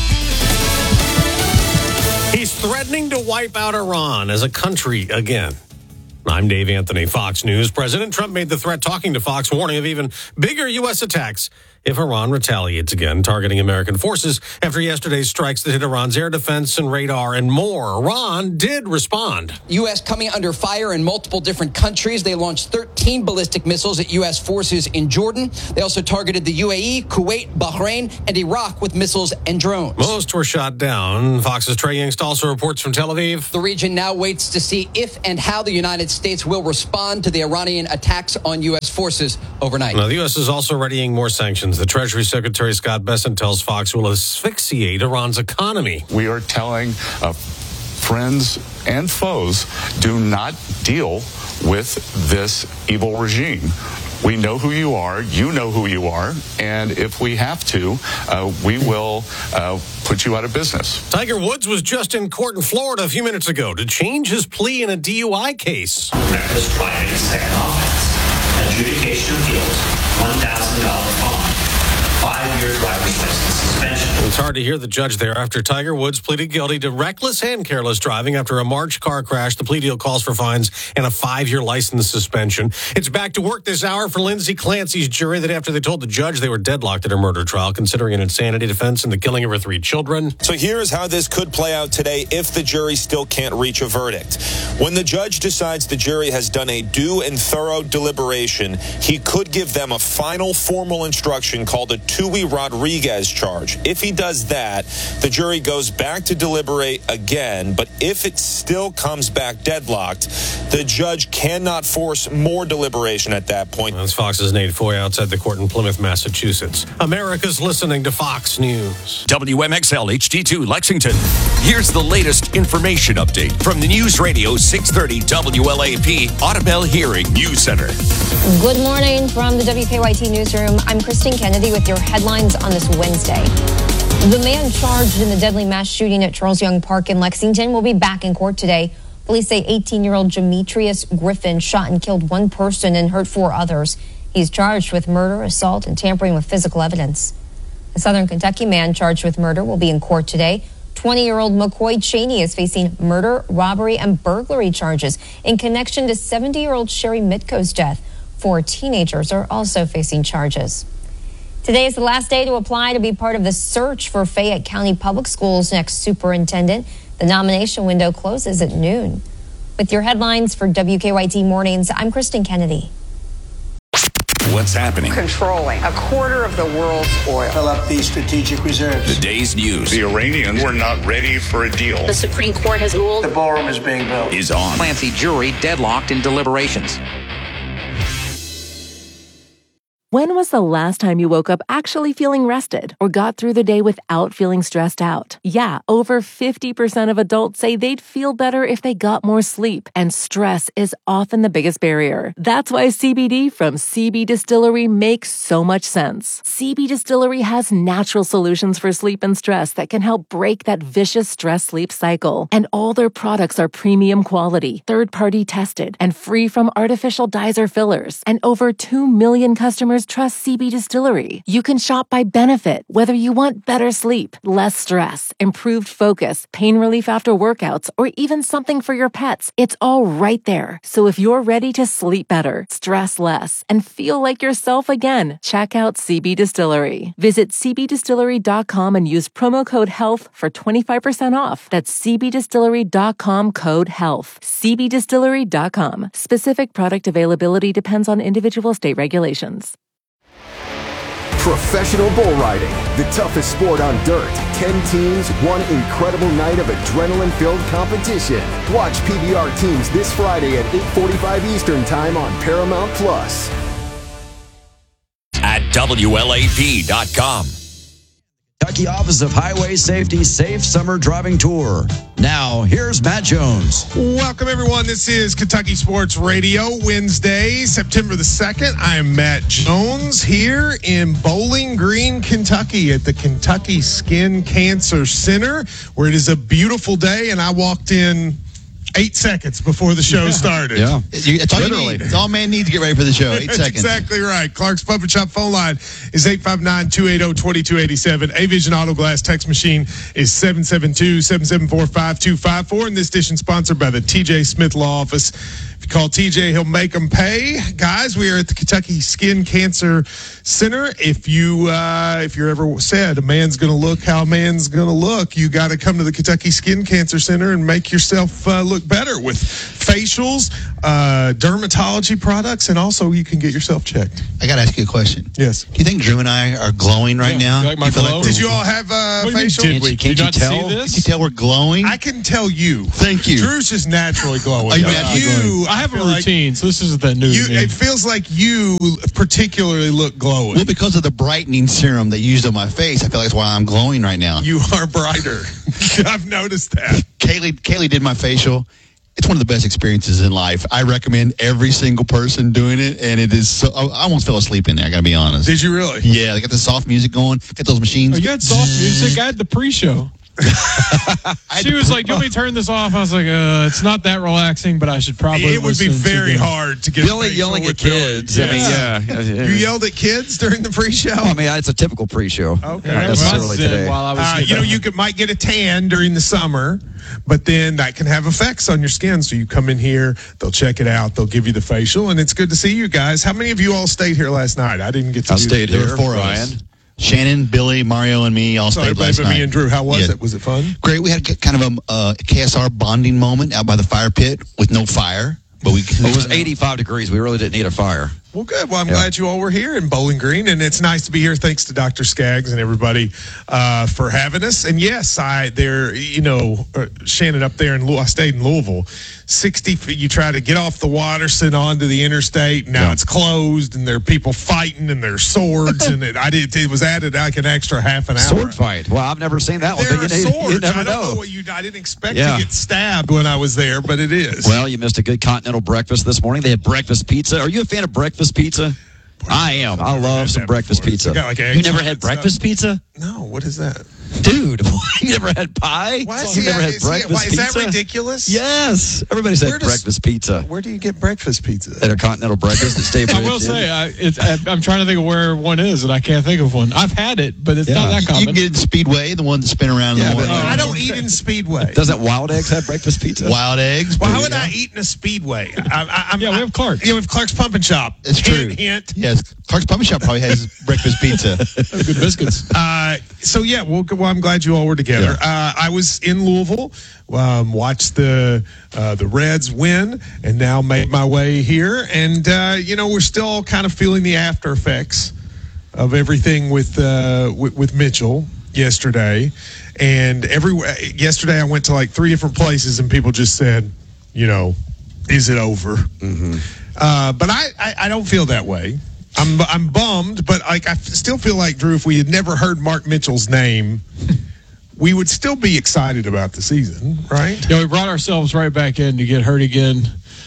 threatening to wipe out Iran as a country again. I'm Dave Anthony, Fox News. President Trump made the threat talking to Fox, warning of even bigger U S attacks if Iran retaliates again, targeting American forces after yesterday's strikes that hit Iran's air defense and radar and more. Iran did respond. U S coming under fire in multiple different countries. They launched thirteen ballistic missiles at U S forces in Jordan. They also targeted the U A E, Kuwait, Bahrain, and Iraq with missiles and drones. Most were shot down. Fox's Trey Yingst also reports from Tel Aviv. The region now waits to see if and how the United States will respond to the Iranian attacks on U S forces overnight. Now, the U S is also readying more sanctions. The Treasury Secretary Scott Bessent tells Fox will asphyxiate Iran's economy. We are telling uh, friends and foes, do not deal with this evil regime. We know who you are, you know who you are, and if we have to, uh, we will uh, put you out of business. Tiger Woods was just in court in Florida a few minutes ago to change his plea in a D U I case. Reckless driving, second offense, adjudication appeals, one thousand dollars fine, five-year driver's license suspension. It's hard to hear the judge there after Tiger Woods pleaded guilty to reckless and careless driving after a March car crash. The plea deal calls for fines and a five-year license suspension. It's back to work this hour for Lindsay Clancy's jury that after they told the judge they were deadlocked at her murder trial, considering an insanity defense and the killing of her three children. So here's how this could play out today if the jury still can't reach a verdict. When the judge decides the jury has done a due and thorough deliberation, he could give them a final formal instruction called a Tui Rodriguez charge. If he does that, the jury goes back to deliberate again, but if it still comes back deadlocked, the judge cannot force more deliberation at that point. That's Fox's Nate Foy outside the court in Plymouth, Massachusetts. America's listening to Fox News. W M X L H D two Lexington. Here's the latest information update from the News Radio six thirty W L A P Audubell Hearing News Center. Good morning from the W K Y T newsroom. I'm Kristen Kennedy with your headlines on this Wednesday. The man charged in the deadly mass shooting at Charles Young Park in Lexington will be back in court today. Police say eighteen-year-old Demetrius Griffin shot and killed one person and hurt four others. He's charged with murder, assault, and tampering with physical evidence. A Southern Kentucky man charged with murder will be in court today. twenty-year-old McCoy Cheney is facing murder, robbery, and burglary charges in connection to seventy-year-old Sherry Mitko's death. Four teenagers are also facing charges. Today is the last day to apply to be part of the search for Fayette County Public Schools' next superintendent. The nomination window closes at noon. With your headlines for W K Y T Mornings, I'm Kristen Kennedy. What's happening? Controlling a quarter of the world's oil. Fill up these strategic reserves. The day's news. The Iranians were not ready for a deal. The Supreme Court has ruled. The ballroom is being built. Is on. Clancy jury deadlocked in deliberations. When was the last time you woke up actually feeling rested or got through the day without feeling stressed out? Yeah, over fifty percent of adults say they'd feel better if they got more sleep, and stress is often the biggest barrier. That's why C B D from C B Distillery makes so much sense. C B Distillery has natural solutions for sleep and stress that can help break that vicious stress-sleep cycle. And all their products are premium quality, third-party tested, and free from artificial dyes or fillers. And over two million customers trust C B Distillery. You can shop by benefit, whether you want better sleep, less stress, improved focus, pain relief after workouts, or even something for your pets. It's all right there. So if you're ready to sleep better, stress less, and feel like yourself again, check out C B Distillery. Visit c b distillery dot com and use promo code HEALTH for twenty-five percent off. That's c b distillery dot com code HEALTH. c b distillery dot com. Specific product availability depends on individual state regulations. Professional bull riding, the toughest sport on dirt. Ten teams, one incredible night of adrenaline-filled competition. Watch P B R teams this Friday at eight forty-five Eastern Time on Paramount Plus. At W L A P dot com. Kentucky Office of Highway Safety Safe Summer Driving Tour. Now, here's Matt Jones. Welcome, everyone. This is Kentucky Sports Radio, Wednesday, September the second. I'm Matt Jones here in Bowling Green, Kentucky at the Kentucky Skin Cancer Center, where it is a beautiful day, and I walked in eight seconds before the show started. Yeah. It's all, you need. It's all man needs to get ready for the show. Eight That's seconds. exactly right. Clark's Pump and Shop phone line is eight five nine, two eight zero, two two eight seven. A-Vision Auto Glass text machine is seven seven two, seven seven four, five two five four. And this edition sponsored by the T J Smith Law Office. If you call T J, he'll make them pay. Guys, we are at the Kentucky Skin Cancer Center. If you uh, if you're ever said a man's going to look how a man's going to look, you got to come to the Kentucky Skin Cancer Center and make yourself uh, look better with facials, uh, dermatology products, and also you can get yourself checked. I got to ask you a question. Yes. Do you think Drew and I are glowing right Yeah, now? you like my You feel glow? Did you all have uh, What do you mean, facial? did we? Can't Did you not tell? see this? Can you tell we're glowing? I can tell you. Thank you. Drew's just naturally glowing. Are you But naturally you, glowing? I I have a feel like routine, so this isn't that new You, to me. it feels like you particularly look glowing. Well, because of the brightening serum they used on my face, I feel like that's why I'm glowing right now. You are brighter. I've noticed that. Kaylee, Kaylee did my facial. It's one of the best experiences in life. I recommend every single person doing it, and it is so. I almost fell asleep in there. I got to be honest. Did you really? Yeah, they got the soft music going. Got those machines. Oh, you had soft music. I had the pre-show. She was like, "Do you want me to turn this off?" I was like, uh, "It's not that relaxing, but I should probably." It would be listen to very the- hard to get Billy facial yelling with at kids. Billy. I mean, yeah. You yelled at kids during the pre-show? I mean, it's a typical pre-show. Okay. Not Well, necessarily today. While I was Uh, you know, you could, might get a tan during the summer, but then that can have effects on your skin. So you come in here, they'll check it out, they'll give you the facial, and it's good to see you guys. How many of you all stayed here last night? I didn't get to I do stayed that. here. There were four of Ryan. us. Shannon, Billy, Mario, and me all So stayed everybody last but night. me and Drew, how was Yeah. it? Was it fun? Great. We had kind of a uh, K S R bonding moment out by the fire pit with no fire, but we. It was eighty-five degrees. We really didn't need a fire. Well, good. Well, I'm Yeah. glad you all were here in Bowling Green, and it's nice to be here. Thanks to Doctor Skaggs and everybody uh, for having us. And yes, I there, you know, uh, Shannon up there in Louisville. I stayed in Louisville. Sixty feet. You try to get off the Waterson onto the interstate. Now Yeah. it's closed, and there are people fighting, and there's swords, and it. I did. It was added like an extra half an hour. Sword fight. Well, I've never seen that one. There are but you, swords. you never I don't know. know. what you. I didn't expect Yeah. to get stabbed when I was there, but it is. Well, you missed a good continental breakfast this morning. They had breakfast pizza. Are you a fan of breakfast pizza? I am. I love some breakfast before. pizza. It's got like You eggs never on it had and stuff. breakfast pizza? No, what is that? Dude, you never had pie? Why is You he- never had is he- breakfast why- is that pizza? ridiculous? Yes. Everybody said Where does- breakfast pizza. Where do you get breakfast pizza? At a continental breakfast at State I will say, I, it's, I, I'm trying to think of where one is, and I can't think of one. I've had it, but it's Yeah. not that You common. can get it in Speedway, the one that spin around Yeah, in the but- morning. I don't eat in Speedway. Doesn't Wild Eggs have breakfast pizza? Wild eggs. Well, how but- would I eat in a Speedway? I, I, I'm, Yeah, we have Clark's. Yeah, we have Clark's Pump and Shop. It's true. Hint, hint. Yes, Clark's Pump Shop probably has breakfast pizza. Good biscuits. Uh, so yeah, well, well, I'm glad you all were together. Uh, I was in Louisville, um, watched the uh, the Reds win, and now made my way here. And uh, you know, we're still kind of feeling the after effects of everything with uh, with, with Mitchell yesterday. And every yesterday, I went to like three different places, and people just said, you know, is it over? Mm-hmm. Uh, but I, I, I don't feel that way. I'm I'm bummed, but like I still feel like, Drew, if we had never heard Mark Mitchell's name, we would still be excited about the season, right? Yeah, we brought ourselves right back in to get hurt again.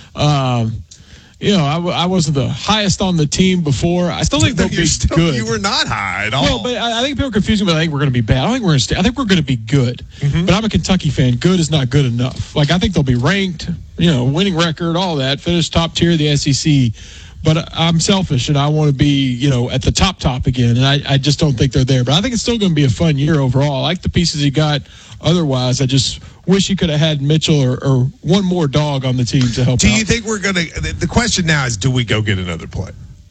Um, you know, I, w- I wasn't the highest on the team before. I still think they'll You're be still- good. You were not high at all. Well, but I, I think people are confusing. But I think we're going to be bad. I think we're going to stay. I think we're going to be good. Mm-hmm. But I'm a Kentucky fan. Good is not good enough. Like I think they'll be ranked. You know, winning record, all that. Finish top tier of the S E C. But I'm selfish, and I want to be, you know, at the top top again. And I, I just don't think they're there. But I think it's still going to be a fun year overall. I like the pieces he got. Otherwise, I just wish he could have had Mitchell or, or one more dog on the team to help do out. you think we're going to? The question now is, do we go get another player?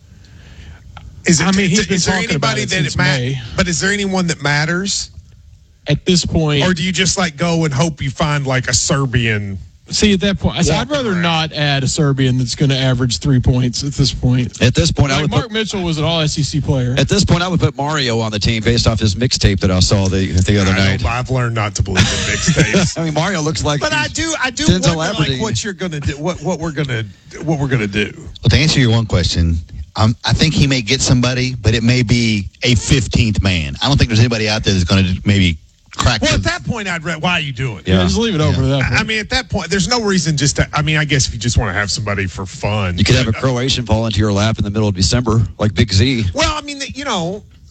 Is it? I mean, he's is, been is there talking about anybody it that since it ma- May. But is there anyone that matters, At this point, or do you just like go and hope you find like a Serbian? see, at that point, I said, I'd Walking rather around. not add a Serbian that's going to average three points at this point. At this point, I Like would Mark put, Mitchell was an all S E C player. at this point I would put Mario on the team based off his mixtape that I saw the the other I night. don't- I've learned not to believe in mixtapes. I mean, Mario looks like. But I he's do, I do Denzel wonder like Aberdeen. what you're gonna do, what what we're gonna, what we're gonna do. Well, to answer your one question, um, I think he may get somebody, but it may be a fifteenth man. I don't think there's anybody out there that's going to maybe crack. Well, the- at that point, I'd re- why are you doing it? Yeah, just leave it over to that I point. I mean, at that point, there's no reason just to. I mean, I guess if you just want to have somebody for fun, You could have a but, uh, Croatian fall into your lap in the middle of December, like Big Z. Well, I mean, you know,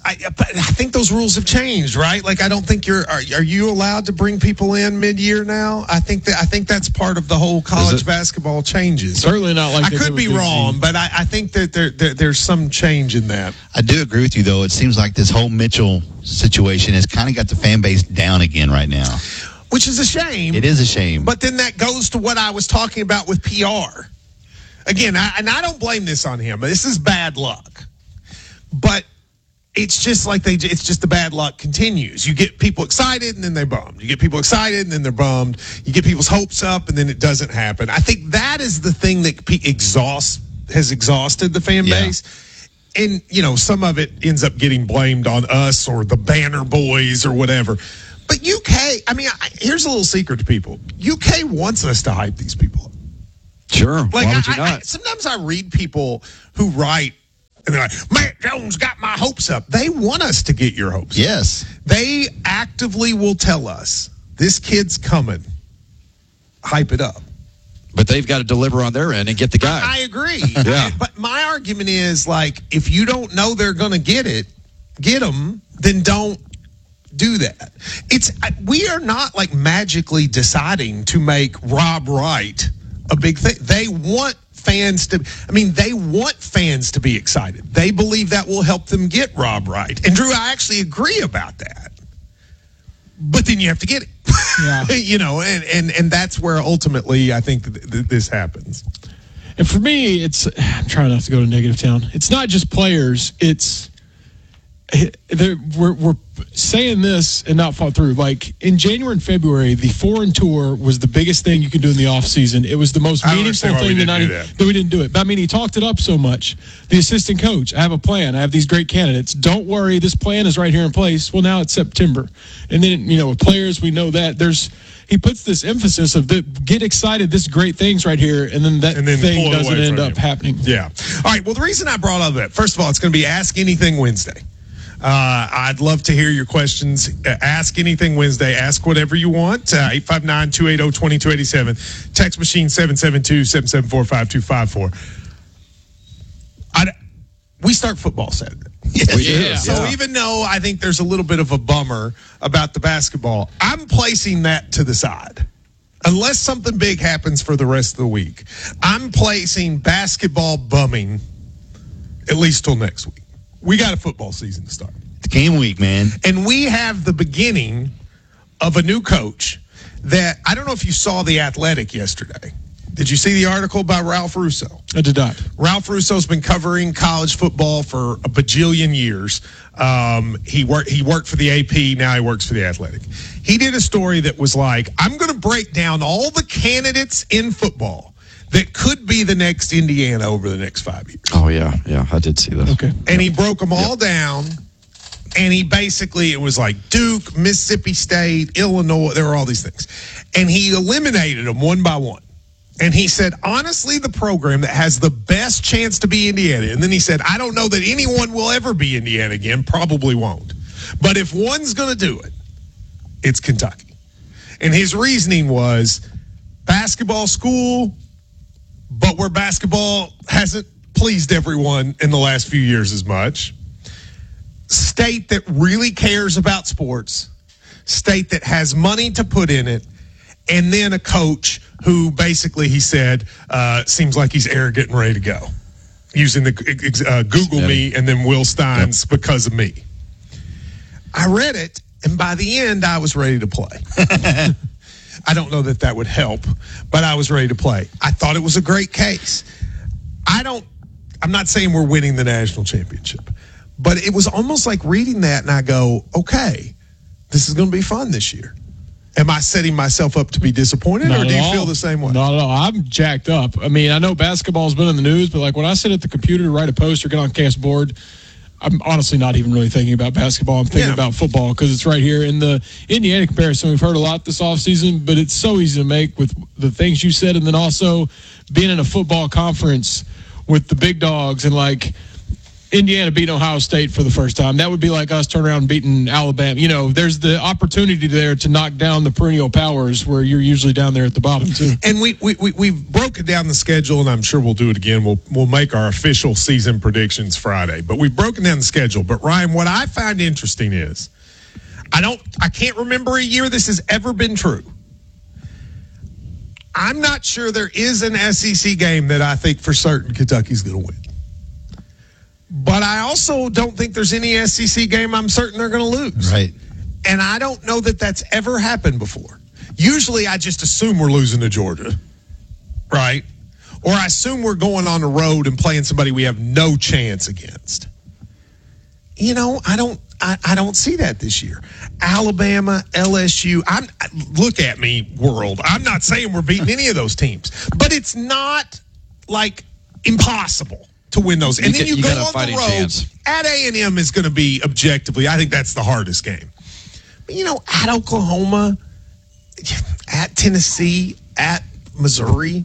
I, but I think those rules have changed, right? Like, I don't think you're. Are, are you allowed to bring people in mid-year now? I think that I think that's part of the whole college basketball changes. Certainly not like I could be wrong, but I, I think that there, there there's some change in that. I do agree with you, though. It seems like this whole Mitchell situation has kind of got the fan base down again right now, which is a shame. It is a shame. But then that goes to what I was talking about with P R. Again, I, and I don't blame this on him. This is bad luck, but. It's just like they, it's just the bad luck continues. You get people excited and then they bummed. You get people excited and then they're bummed. You get people's hopes up and then it doesn't happen. I think that is the thing that exhausts, has exhausted the fan Yeah. base. And, you know, some of it ends up getting blamed on us or the Banner Boys or whatever. But U K, I mean, I, here's a little secret to people. U K wants us to hype these people up. Sure. Like, Why would you I, not? I, sometimes I read people who write, and they're like, Matt Jones got my hopes up. They want us to get your hopes Yes. up. They actively will tell us, this kid's coming. Hype it up. But they've got to deliver on their end and get the guy. I, I agree. Yeah. But my argument is, like, if you don't know they're going to get it, get them, then don't do that. It's we are not, like, magically deciding to make Rob Wright a big thing. They want fans to, I mean, they want fans to be excited. They believe that will help them get Rob Wright. And Drew, I actually agree about that. But then you have to get it. Yeah. you know, and, and, and that's where ultimately I think th- th- this happens. And for me, it's, I'm trying not to go to negative town. It's not just players. It's, we're, we're saying this and not fought through. Like in January and February, the foreign tour was the biggest thing you could do in the offseason. It was the most meaningful thing that, I, that. that we didn't do it. But I mean, he talked it up so much. The assistant coach, I have a plan. I have these great candidates. Don't worry, this plan is right here in place. Well, now it's September. And then, you know, with players, we know that there's, he puts this emphasis of the, get excited, this great thing's right here, and then that and then thing doesn't end up you. happening. Yeah. All right, well, the reason I brought up that, first of all, it's going to be Ask Anything Wednesday. Uh, I'd love to hear your questions. Uh, ask anything Wednesday. Ask whatever you want. Uh, eight five nine, two eight zero, two two eight seven. Text machine seven seven two, seven seven four, five two five four. I'd, we start football Saturday. Yes. We do. Yeah. So yeah. Even though I think there's a little bit of a bummer about the basketball, I'm placing that to the side. Unless something big happens for the rest of the week, I'm placing basketball bumming at least till next week. We got a football season to start. It's game week, man. And we have the beginning of a new coach that, I don't know if you saw The Athletic yesterday. Did you see the article about Ralph Russo? I did not. Ralph Russo's been covering college football for a bajillion years. Um, he worked he worked for the A P, now he works for The Athletic. He did a story that was like, I'm going to break down all the candidates in football that could be the next Indiana over the next five years. Oh, yeah. Yeah, I did see that. Okay. And he broke them all yep. down, and he basically, it was like Duke, Mississippi State, Illinois, there were all these things. And he eliminated them one by one. And he said, honestly, the program that has the best chance to be Indiana, and then he said, I don't know that anyone will ever be Indiana again, probably won't. But if one's going to do it, it's Kentucky. And his reasoning was basketball school, but where basketball hasn't pleased everyone in the last few years as much. State that really cares about sports. State that has money to put in it. And then a coach who basically, he said, uh, seems like he's arrogant and ready to go. Using the uh, Google me and then Will Stein's yep. because of me. I read it, and by the end, I was ready to play. I don't know that that would help, but I was ready to play. I thought it was a great case. I don't, I'm not saying we're winning the national championship, but it was almost like reading that and I go, okay, this is going to be fun this year. Am I setting myself up to be disappointed, Not or do you all. feel the same way? Not at all. I'm jacked up. I mean, I know basketball's been in the news, but like when I sit at the computer to write a post or get on cast board, I'm honestly not even really thinking about basketball. I'm thinking yeah. about football because it's right here. In the Indiana comparison, we've heard a lot this offseason, but it's so easy to make with the things you said, and then also being in a football conference with the big dogs and like Indiana beat Ohio State for the first time. That would be like us turning around and beating Alabama. You know, there's the opportunity there to knock down the perennial powers where you're usually down there at the bottom too. And we, we, we, we've broken down the schedule, and I'm sure we'll do it again. We'll, we'll make our official season predictions Friday. But we've broken down the schedule. But, Ryan, what I find interesting is I don't, I can't remember a year this has ever been true. I'm not sure there is an S E C game that I think for certain Kentucky's going to win. But I also don't think there's any S E C game I'm certain they're going to lose. Right. And I don't know that that's ever happened before. Usually I just assume we're losing to Georgia, right? Or I assume we're going on the road and playing somebody we have no chance against. You know, I don't I, I don't see that this year. Alabama, L S U, I'm look at me, world. I'm not saying we're beating any of those teams, but it's not like impossible to win those. And you then get, you, you go got a on fighting the road chance. at A and M is going to be objectively, I think that's the hardest game. But, you know, at Oklahoma, at Tennessee, at Missouri.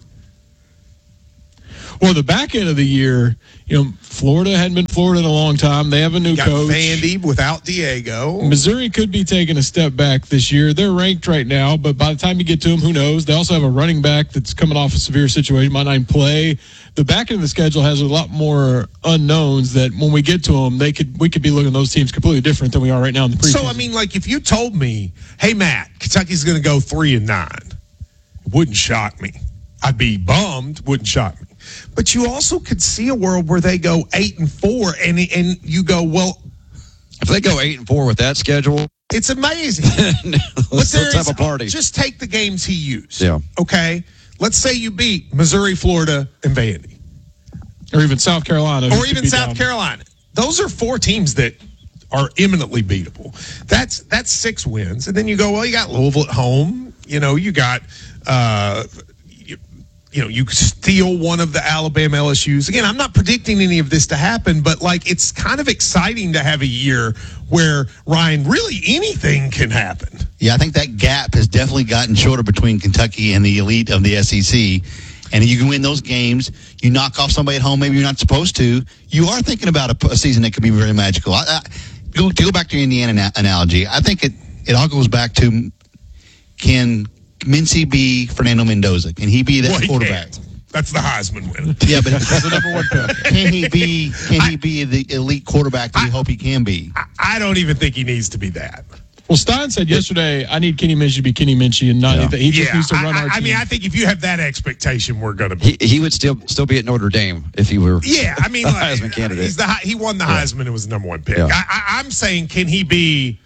Well, the back end of the year, you know, Florida hadn't been Florida in a long time. They have a new Got coach. Vandy without Diego. Missouri could be taking a step back this year. They're ranked right now, but by the time you get to them, who knows? They also have a running back that's coming off a severe situation, might not even play. The back end of the schedule has a lot more unknowns that when we get to them, they could we could be looking at those teams completely different than we are right now in the preseason. So, I mean, like, if you told me, hey, Matt, Kentucky's going to go three and nine, it wouldn't shock me. I'd be bummed, wouldn't shock me. But you also could see a world where they go eight and four, and and you go, well, if they go eight and four with that schedule, it's amazing. Let's there have is, a party. Just take the games he used. Yeah. Okay. Let's say you beat Missouri, Florida, and Vandy, or even South Carolina, or even South down. Carolina. Those are four teams that are eminently beatable. That's that's six wins, and then you go, well, you got Louisville at home. You know, you got. Uh, You know, you steal one of the Alabama L S Us. Again, I'm not predicting any of this to happen, but, like, it's kind of exciting to have a year where, Ryan, really anything can happen. Yeah, I think that gap has definitely gotten shorter between Kentucky and the elite of the S E C. And you can win those games. You knock off somebody at home maybe you're not supposed to. You are thinking about a, a season that could be very magical. I, I, go, to go back to your Indiana na- analogy, I think it, it all goes back to can – Mincy be Fernando Mendoza? Can he be that well, he quarterback? Can't. That's the Heisman winner. Yeah, but that's the number one pick. Can he be? Can I, he be the elite quarterback that I, we hope he can be? I, I don't even think he needs to be that. Well, Stein said yesterday, "I need Kenny Minchey to be Kenny Minchey, and not yeah. he just yeah, needs to run I, our I team." mean, I think if you have that expectation, we're going to be. He, he would still still be at Notre Dame if he were. Yeah, I mean, a like, Heisman candidate. He's the he won the yeah. Heisman and was the number one pick. Yeah. I, I, I'm saying, can he be?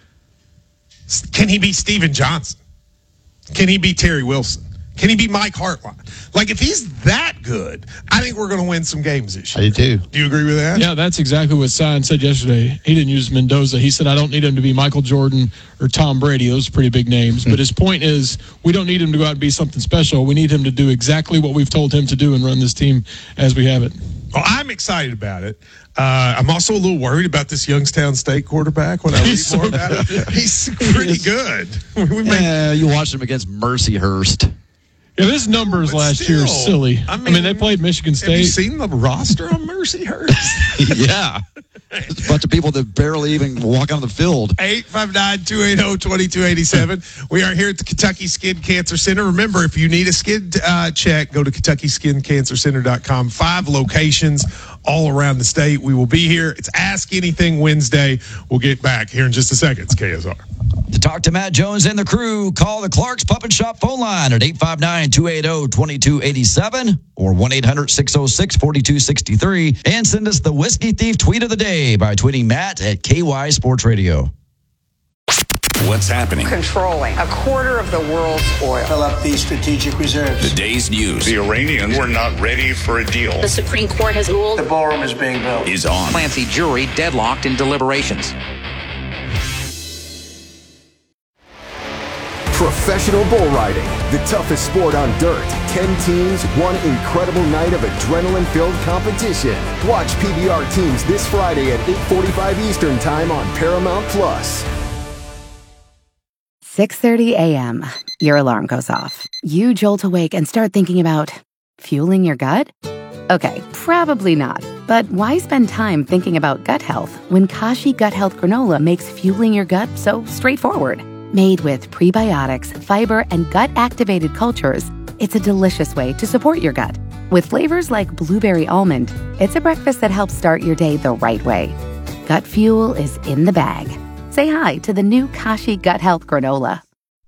Can he be Steven Johnson? Can he be Terry Wilson? Can he be Mike Hartline? Like, if he's that good, I think we're going to win some games this year. I do too. Do you agree with that? Yeah, that's exactly what Stein said yesterday. He didn't use Mendoza. He said, I don't need him to be Michael Jordan or Tom Brady. Those are pretty big names. But his point is, we don't need him to go out and be something special. We need him to do exactly what we've told him to do and run this team as we have it. Well, I'm excited about it. Uh, I'm also a little worried about this Youngstown State quarterback when I read He's more so about good. it. He's pretty good. We may, Yeah, you watched him against Mercyhurst. Yeah, his numbers but last still, year are silly. I I mean, mean, they played Michigan State. Have you seen the roster on Mercyhurst? Yeah. It's a bunch of people that barely even walk on the field. eight five nine, two eight zero, two two eight seven. We are here at the Kentucky Skin Cancer Center. Remember, if you need a skin uh, check, go to Kentucky Skin Cancer Center dot com. Five locations all around the state. We will be here. It's Ask Anything Wednesday. We'll get back here in just a second. It's K S R. To talk to Matt Jones and the crew, call the Clark's Puppet Shop phone line at eight five nine, two eight zero, two two eight seven or one eight hundred, six oh six, four two six three. And send us the Whiskey Thief tweet of the day by tweeting Matt at K Y Sports Radio. What's happening? Controlling a quarter of the world's oil. Fill up these strategic reserves. The day's news. The Iranians were not ready for a deal. The Supreme Court has ruled. The ballroom is being built. Is on. Clancy jury deadlocked in deliberations. Professional bull riding, the toughest sport on dirt. Ten teams, one incredible night of adrenaline-filled competition. Watch P B R teams this Friday at eight forty-five Eastern Time on Paramount Plus. six thirty a.m. Your alarm goes off. You jolt awake and start thinking about fueling your gut? Okay, probably not. But why spend time thinking about gut health when Kashi Gut Health Granola makes fueling your gut so straightforward? Made with prebiotics, fiber, and gut-activated cultures, it's a delicious way to support your gut. With flavors like blueberry almond, it's a breakfast that helps start your day the right way. Gut fuel is in the bag. Say hi to the new Kashi Gut Health Granola.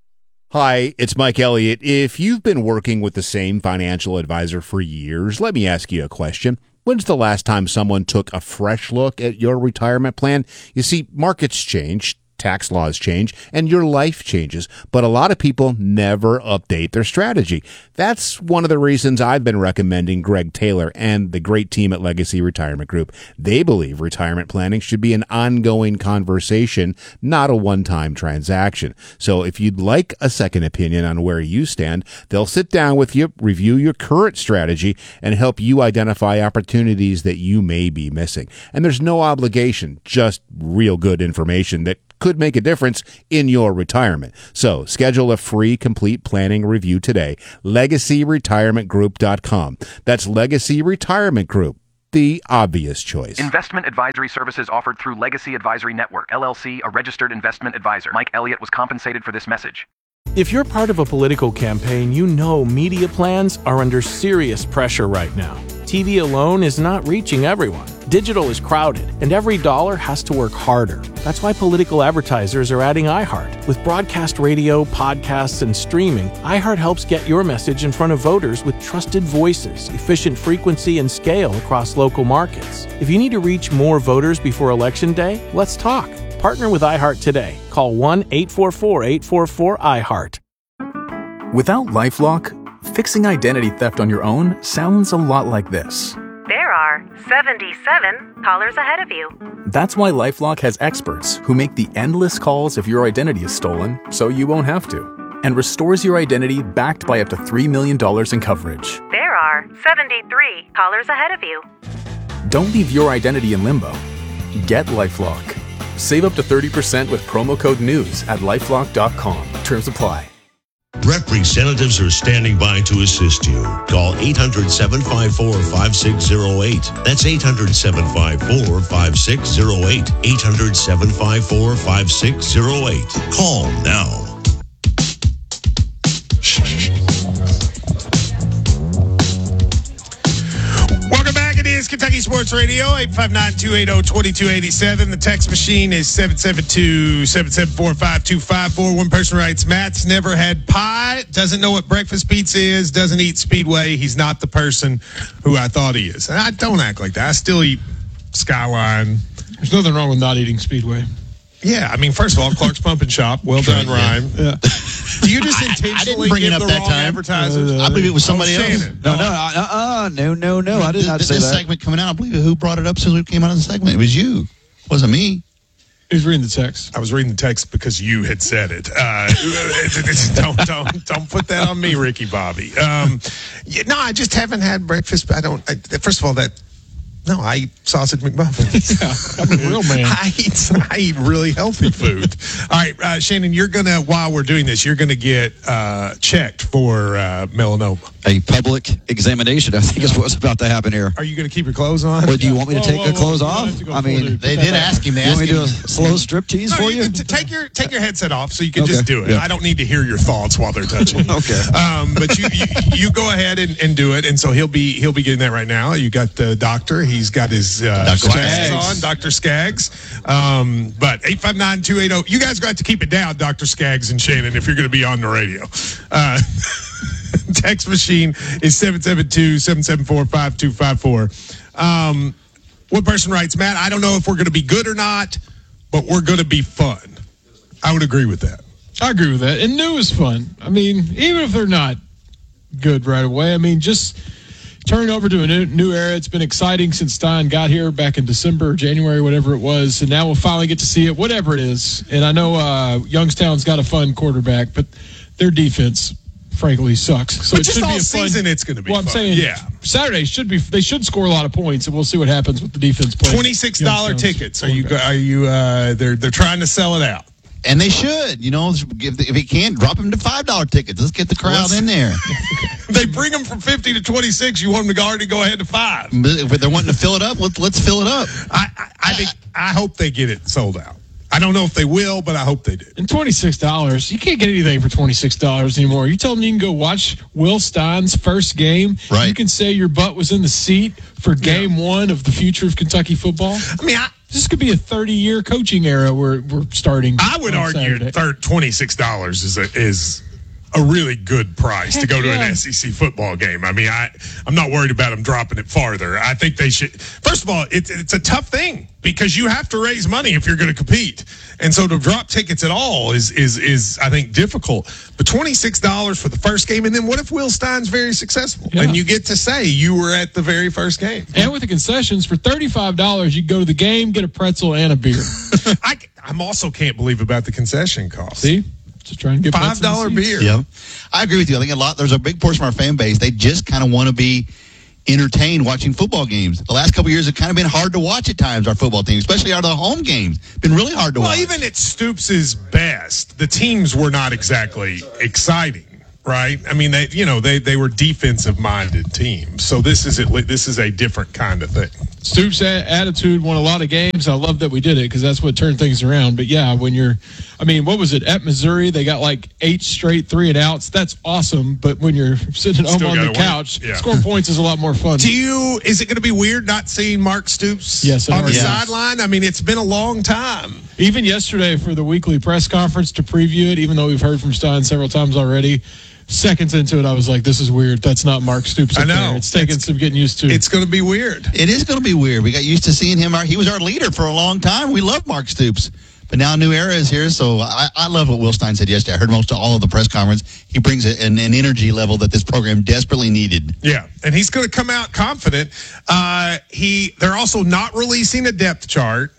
Hi, it's Mike Elliott. If you've been working with the same financial advisor for years, let me ask you a question. When's the last time someone took a fresh look at your retirement plan? You see, markets change, tax laws change, and your life changes, but a lot of people never update their strategy. That's one of the reasons I've been recommending Greg Taylor and the great team at Legacy Retirement Group. They believe retirement planning should be an ongoing conversation, not a one-time transaction. So if you'd like a second opinion on where you stand, they'll sit down with you, review your current strategy, and help you identify opportunities that you may be missing. And there's no obligation, just real good information that could make a difference in your retirement. So schedule a free complete planning review today. legacy retirement group dot com. That's Legacy Retirement Group, the obvious choice. Investment advisory services offered through Legacy Advisory Network, L L C, a registered investment advisor. Mike Elliott was compensated for this message. If you're part of a political campaign, you know media plans are under serious pressure right now. T V alone is not reaching everyone. Digital is crowded, and every dollar has to work harder. That's why political advertisers are adding iHeart. With broadcast radio, podcasts, and streaming, iHeart helps get your message in front of voters with trusted voices, efficient frequency, and scale across local markets. If you need to reach more voters before Election Day, let's talk. Partner with iHeart today. Call one eight four four, eight four four, I HEART. Without LifeLock, fixing identity theft on your own sounds a lot like this. There are seventy-seven callers ahead of you. That's why LifeLock has experts who make the endless calls if your identity is stolen, so you won't have to, and restores your identity backed by up to three million dollars in coverage. There are seventy-three callers ahead of you. Don't leave your identity in limbo. Get LifeLock. Save up to thirty percent with promo code NEWS at lifelock dot com. Terms apply. Representatives are standing by to assist you. Call eight hundred, seven five four, five six zero eight. That's eight hundred, seven five four, five six zero eight. eight hundred, seven five four, five six zero eight. Call now. Welcome back. It is Kentucky Sports Radio, eight five nine, two eight zero, two two eight seven. The text machine is seven seven two, seven seven four, five two five four. One person writes, Matt's never had pie, doesn't know what breakfast pizza is, doesn't eat Speedway. He's not the person who I thought he is. And I don't act like that. I still eat Skyline. There's nothing wrong with not eating Speedway. Yeah, I mean, first of all, Clark's Pump and Shop. Well done, Rhyme. Yeah. Do you just intentionally I didn't bring give it up the that wrong time. advertisers? Uh, I believe it was somebody oh, else. Shannon. No, no, uh, uh, no, no, no. I did not this, say this that. segment coming out, I believe who brought it up since we came out of the segment. It was you. It wasn't me. He was reading the text. I was reading the text because you had said it. Uh, don't, don't, don't put that on me, Ricky Bobby. Um, yeah, no, I just haven't had breakfast. I don't. I, first of all, that. No, I eat sausage McMuffins. Yeah, I'm a real man. I eat, I eat really healthy food. All right, uh, Shannon, you're going to, while we're doing this, you're going to get uh, checked for uh, melanoma. A public examination, I think, is what's about to happen here. Are you going to keep your clothes on? Or do you want me to whoa, take whoa, the clothes whoa, off? go I mean, they did ask him. They you want me to do a asked slow strip tease no, for you? you? Can take your take your headset off so you can Okay, just do it. yeah. I don't need to hear your thoughts while they're touching. Okay. Um, but you, you you go ahead and, and do it. And so he'll be he'll be getting that right now. You got the doctor. He's got his uh, Doctor glasses Skaggs. on, Doctor Skaggs. Um, but eight five nine, two eight zero. You guys got to keep it down, Doctor Skaggs and Shannon, if you're going to be on the radio. Uh, text machine is seven seven two, seven seven four, five two five four. Um, one person writes, Matt, I don't know if we're going to be good or not, but we're going to be fun. I would agree with that. I agree with that. And new is fun. I mean, even if they're not good right away, I mean, just turn over to a new, new era. It's been exciting since Stein got here back in December, January, whatever it was. And now we'll finally get to see it, whatever it is. And I know uh, Youngstown's got a fun quarterback, but their defense, frankly, sucks. So but it just should all be a fun season, it's going to be Well, I'm fun. saying yeah. Saturday should be, they should score a lot of points, and we'll see what happens with the defense play. twenty-six dollars Youngstown's tickets. Are you, are you, uh, they're, they're trying to sell it out. And they should, you know, if, if he can't, drop him to five dollar tickets. Let's get the crowd Let's, in there. They bring them from fifty to twenty-six. You want them to already go ahead to five. If they're wanting to fill it up, let's, let's fill it up. I, I, I think I hope they get it sold out. I don't know if they will, but I hope they do. And twenty-six dollars, you can't get anything for twenty-six dollars anymore. You told me you can go watch Will Stein's first game. Right. You can say your butt was in the seat for game yeah. one of the future of Kentucky football. I mean, I, this could be a thirty-year coaching era we're, we're starting. I would argue third, twenty-six dollars is a, is a really good price Heck to go to yeah. an S E C football game. I mean, I, I'm not worried about them dropping it farther. I think they should. First of all, it, it's a tough thing because you have to raise money if you're going to compete. And so to drop tickets at all is, is, is I think, difficult. But twenty-six dollars for the first game, and then what if Will Stein's very successful? Yeah. And you get to say you were at the very first game. And with the concessions, for thirty-five dollars, you go to the game, get a pretzel and a beer. I I'm also can't believe about the concession cost. See? Just trying to get five dollar beer. Yeah, I agree with you. I think a lot. There's a big portion of our fan base. They just kind of want to be entertained watching football games. The last couple of years have kind of been hard to watch at times. Our football team, especially out of the home games, been really hard to well, watch. Well, even at Stoops' best, the teams were not exactly exciting. Right, I mean, they, you know, they, they were defensive-minded teams, so this is it. This is a different kind of thing. Stoops' a- attitude won a lot of games. I love that we did it because that's what turned things around. But yeah, when you're, I mean, what was it at Missouri? They got like eight straight three and outs. That's awesome. But when you're sitting home on the win. couch, yeah. scoring points is a lot more fun. Do you? Is it going to be weird not seeing Mark Stoops? Yes, on the yes. sideline. I mean, it's been a long time. Even yesterday for the weekly press conference to preview it, even though we've heard from Stein several times already. Seconds into it, I was like, this is weird. That's not Mark Stoops. I know. There. It's taking it's, some getting used to. It's going to be weird. It is going to be weird. We got used to seeing him. He was our leader for a long time. We love Mark Stoops. But now a new era is here, so I, I love what Will Stein said yesterday. I heard most of all of the press conference. He brings a, an, an energy level that this program desperately needed. Yeah, and he's going to come out confident. Uh, he They're also not releasing a depth chart.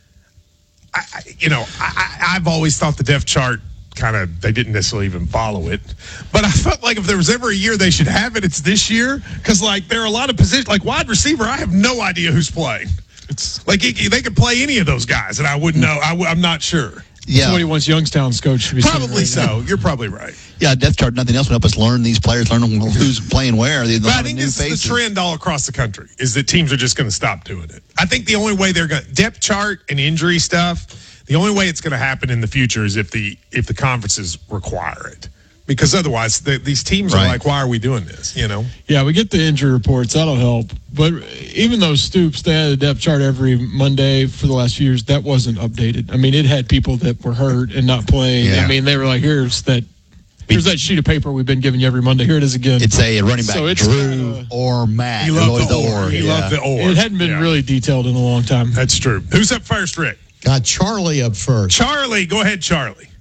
I, I, you know, I, I've always thought the depth chart kind of, they didn't necessarily even follow it. But I felt like if there was ever a year they should have it, it's this year. Because, like, there are a lot of positions. Like, wide receiver, I have no idea who's playing. It's like it, they could play any of those guys, and I wouldn't know. I, I'm not sure. Yeah. That's what he wants Youngstown's coach to be Probably right so. now. You're probably right. Yeah, depth chart, nothing else would help us learn these players, learn who's playing where. But I think this faces. is the trend all across the country, is that teams are just going to stop doing it. I think the only way they're going to, depth chart and injury stuff, the only way it's going to happen in the future is if the if the conferences require it. Because otherwise, the, these teams right. are like, why are we doing this, you know? Yeah, we get the injury reports. That'll help. But even though Stoops, they had a depth chart every Monday for the last few years, that wasn't updated. I mean, it had people that were hurt and not playing. Yeah. I mean, they were like, here's that here's that sheet of paper we've been giving you every Monday. Here it is again. It's a running back, so Drew uh, or Matt. He loved the or. or. He yeah. loved the or. It hadn't been yeah. really detailed in a long time. That's true. Who's up first, Rick? Got Charlie up first. Charlie, go ahead, Charlie.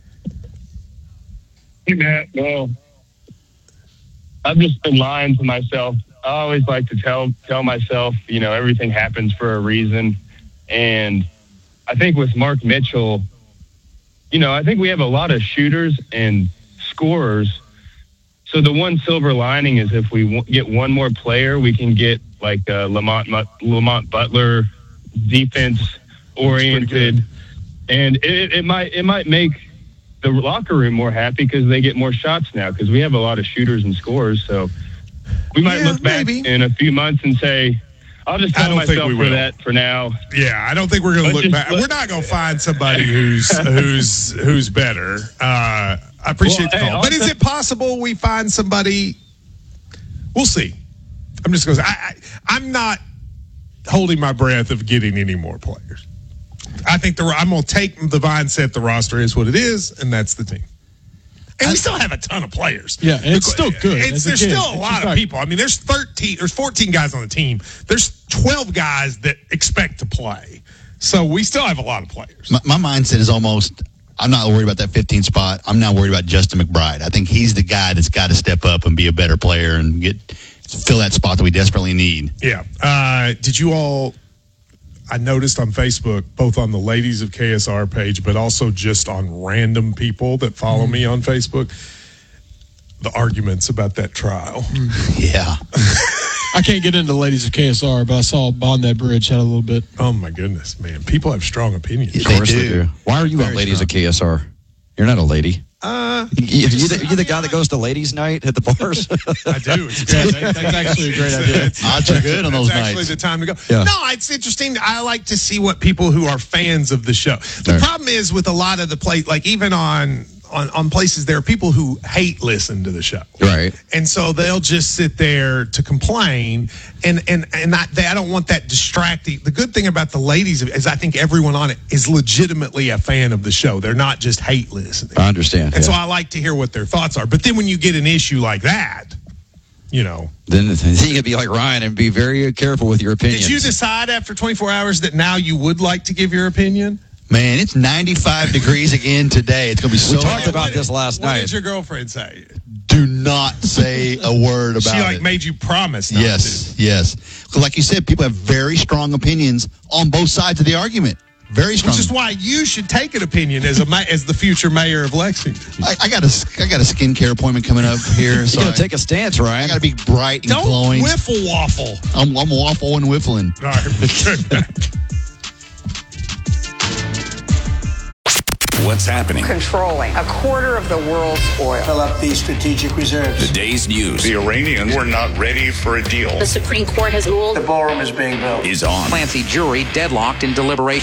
Hey, Matt. Well, I've just been lying to myself. I always like to tell tell myself, you know, everything happens for a reason. And I think with Mark Mitchell, you know, I think we have a lot of shooters and scorers. So the one silver lining is if we w- get one more player, we can get like uh, Lamont Lamont Butler defense oriented, and it, it might it might make the locker room more happy because they get more shots now because we have a lot of shooters and scorers. So we might yeah, look back maybe. in a few months and say, I'll just tell myself for that for now. Yeah, I don't think we're going to look back. We're not going to find somebody who's who's who's better. Uh, I appreciate well, the call. Hey, but is it possible we find somebody? We'll see. I'm just going to say, I, I, I'm not holding my breath of getting any more players. I think the I'm going to take the mindset the roster is what it is, and that's the team. And we still have a ton of players. Yeah, and it's still good. It's, there's still a lot of people. I mean, there's thirteen, there's fourteen guys on the team. There's twelve guys that expect to play. So we still have a lot of players. My, my mindset is almost, I'm not worried about that fifteen spot. I'm now worried about Justin McBride. I think he's the guy that's got to step up and be a better player and get fill that spot that we desperately need. Yeah. Uh, did you all... I noticed on Facebook, both on the Ladies of K S R page, but also just on random people that follow mm. me on Facebook, the arguments about that trial. Yeah. I can't get into the ladies of K S R, but I saw On That Bridge had a little bit. Oh, my goodness, man. People have strong opinions. Of course they do. Why are you on Ladies of K S R? You're not a lady. Uh, you, you, the, you the guy that goes to ladies' night at the bars? I do. It's great. That's actually a great idea. Odds are good on those That's nights. actually the time to go. Yeah. No, it's interesting. I like to see what people who are fans of the show. The Right. problem is with a lot of the play, like even on, on on places, there are people who hate listen to the show. Right. And so they'll just sit there to complain, and and and I, they, I don't want that distracting. The good thing about the ladies is I think everyone on it is legitimately a fan of the show. They're not just hate listening. I understand. And yeah. so I like to hear what their thoughts are. But then when you get an issue like that, you know. Then, then you can be like Ryan and be very careful with your opinions. Did you decide after twenty-four hours that now you would like to give your opinion? Man, it's ninety-five degrees again today. It's going to be so We talked hot. about this last What night. did your girlfriend say? Do not say a word about She like it. made you promise not Yes, yes. Because like you said, people have very strong opinions on both sides of the argument. Very to. strong. Which is why you should take an opinion as a ma- as the future mayor of Lexington. I, I got a I got a skincare appointment coming up here. So You got to take a stance, I Ryan. got to be bright and Don't glowing. whiffle waffle. I'm, I'm waffle and whiffling. All right. What's happening? Controlling a quarter of the world's oil. Fill up these strategic reserves. The day's news The Iranians were not ready for a deal. The Supreme Court has ruled The ballroom is being built. is on. Clancy jury deadlocked in deliberation.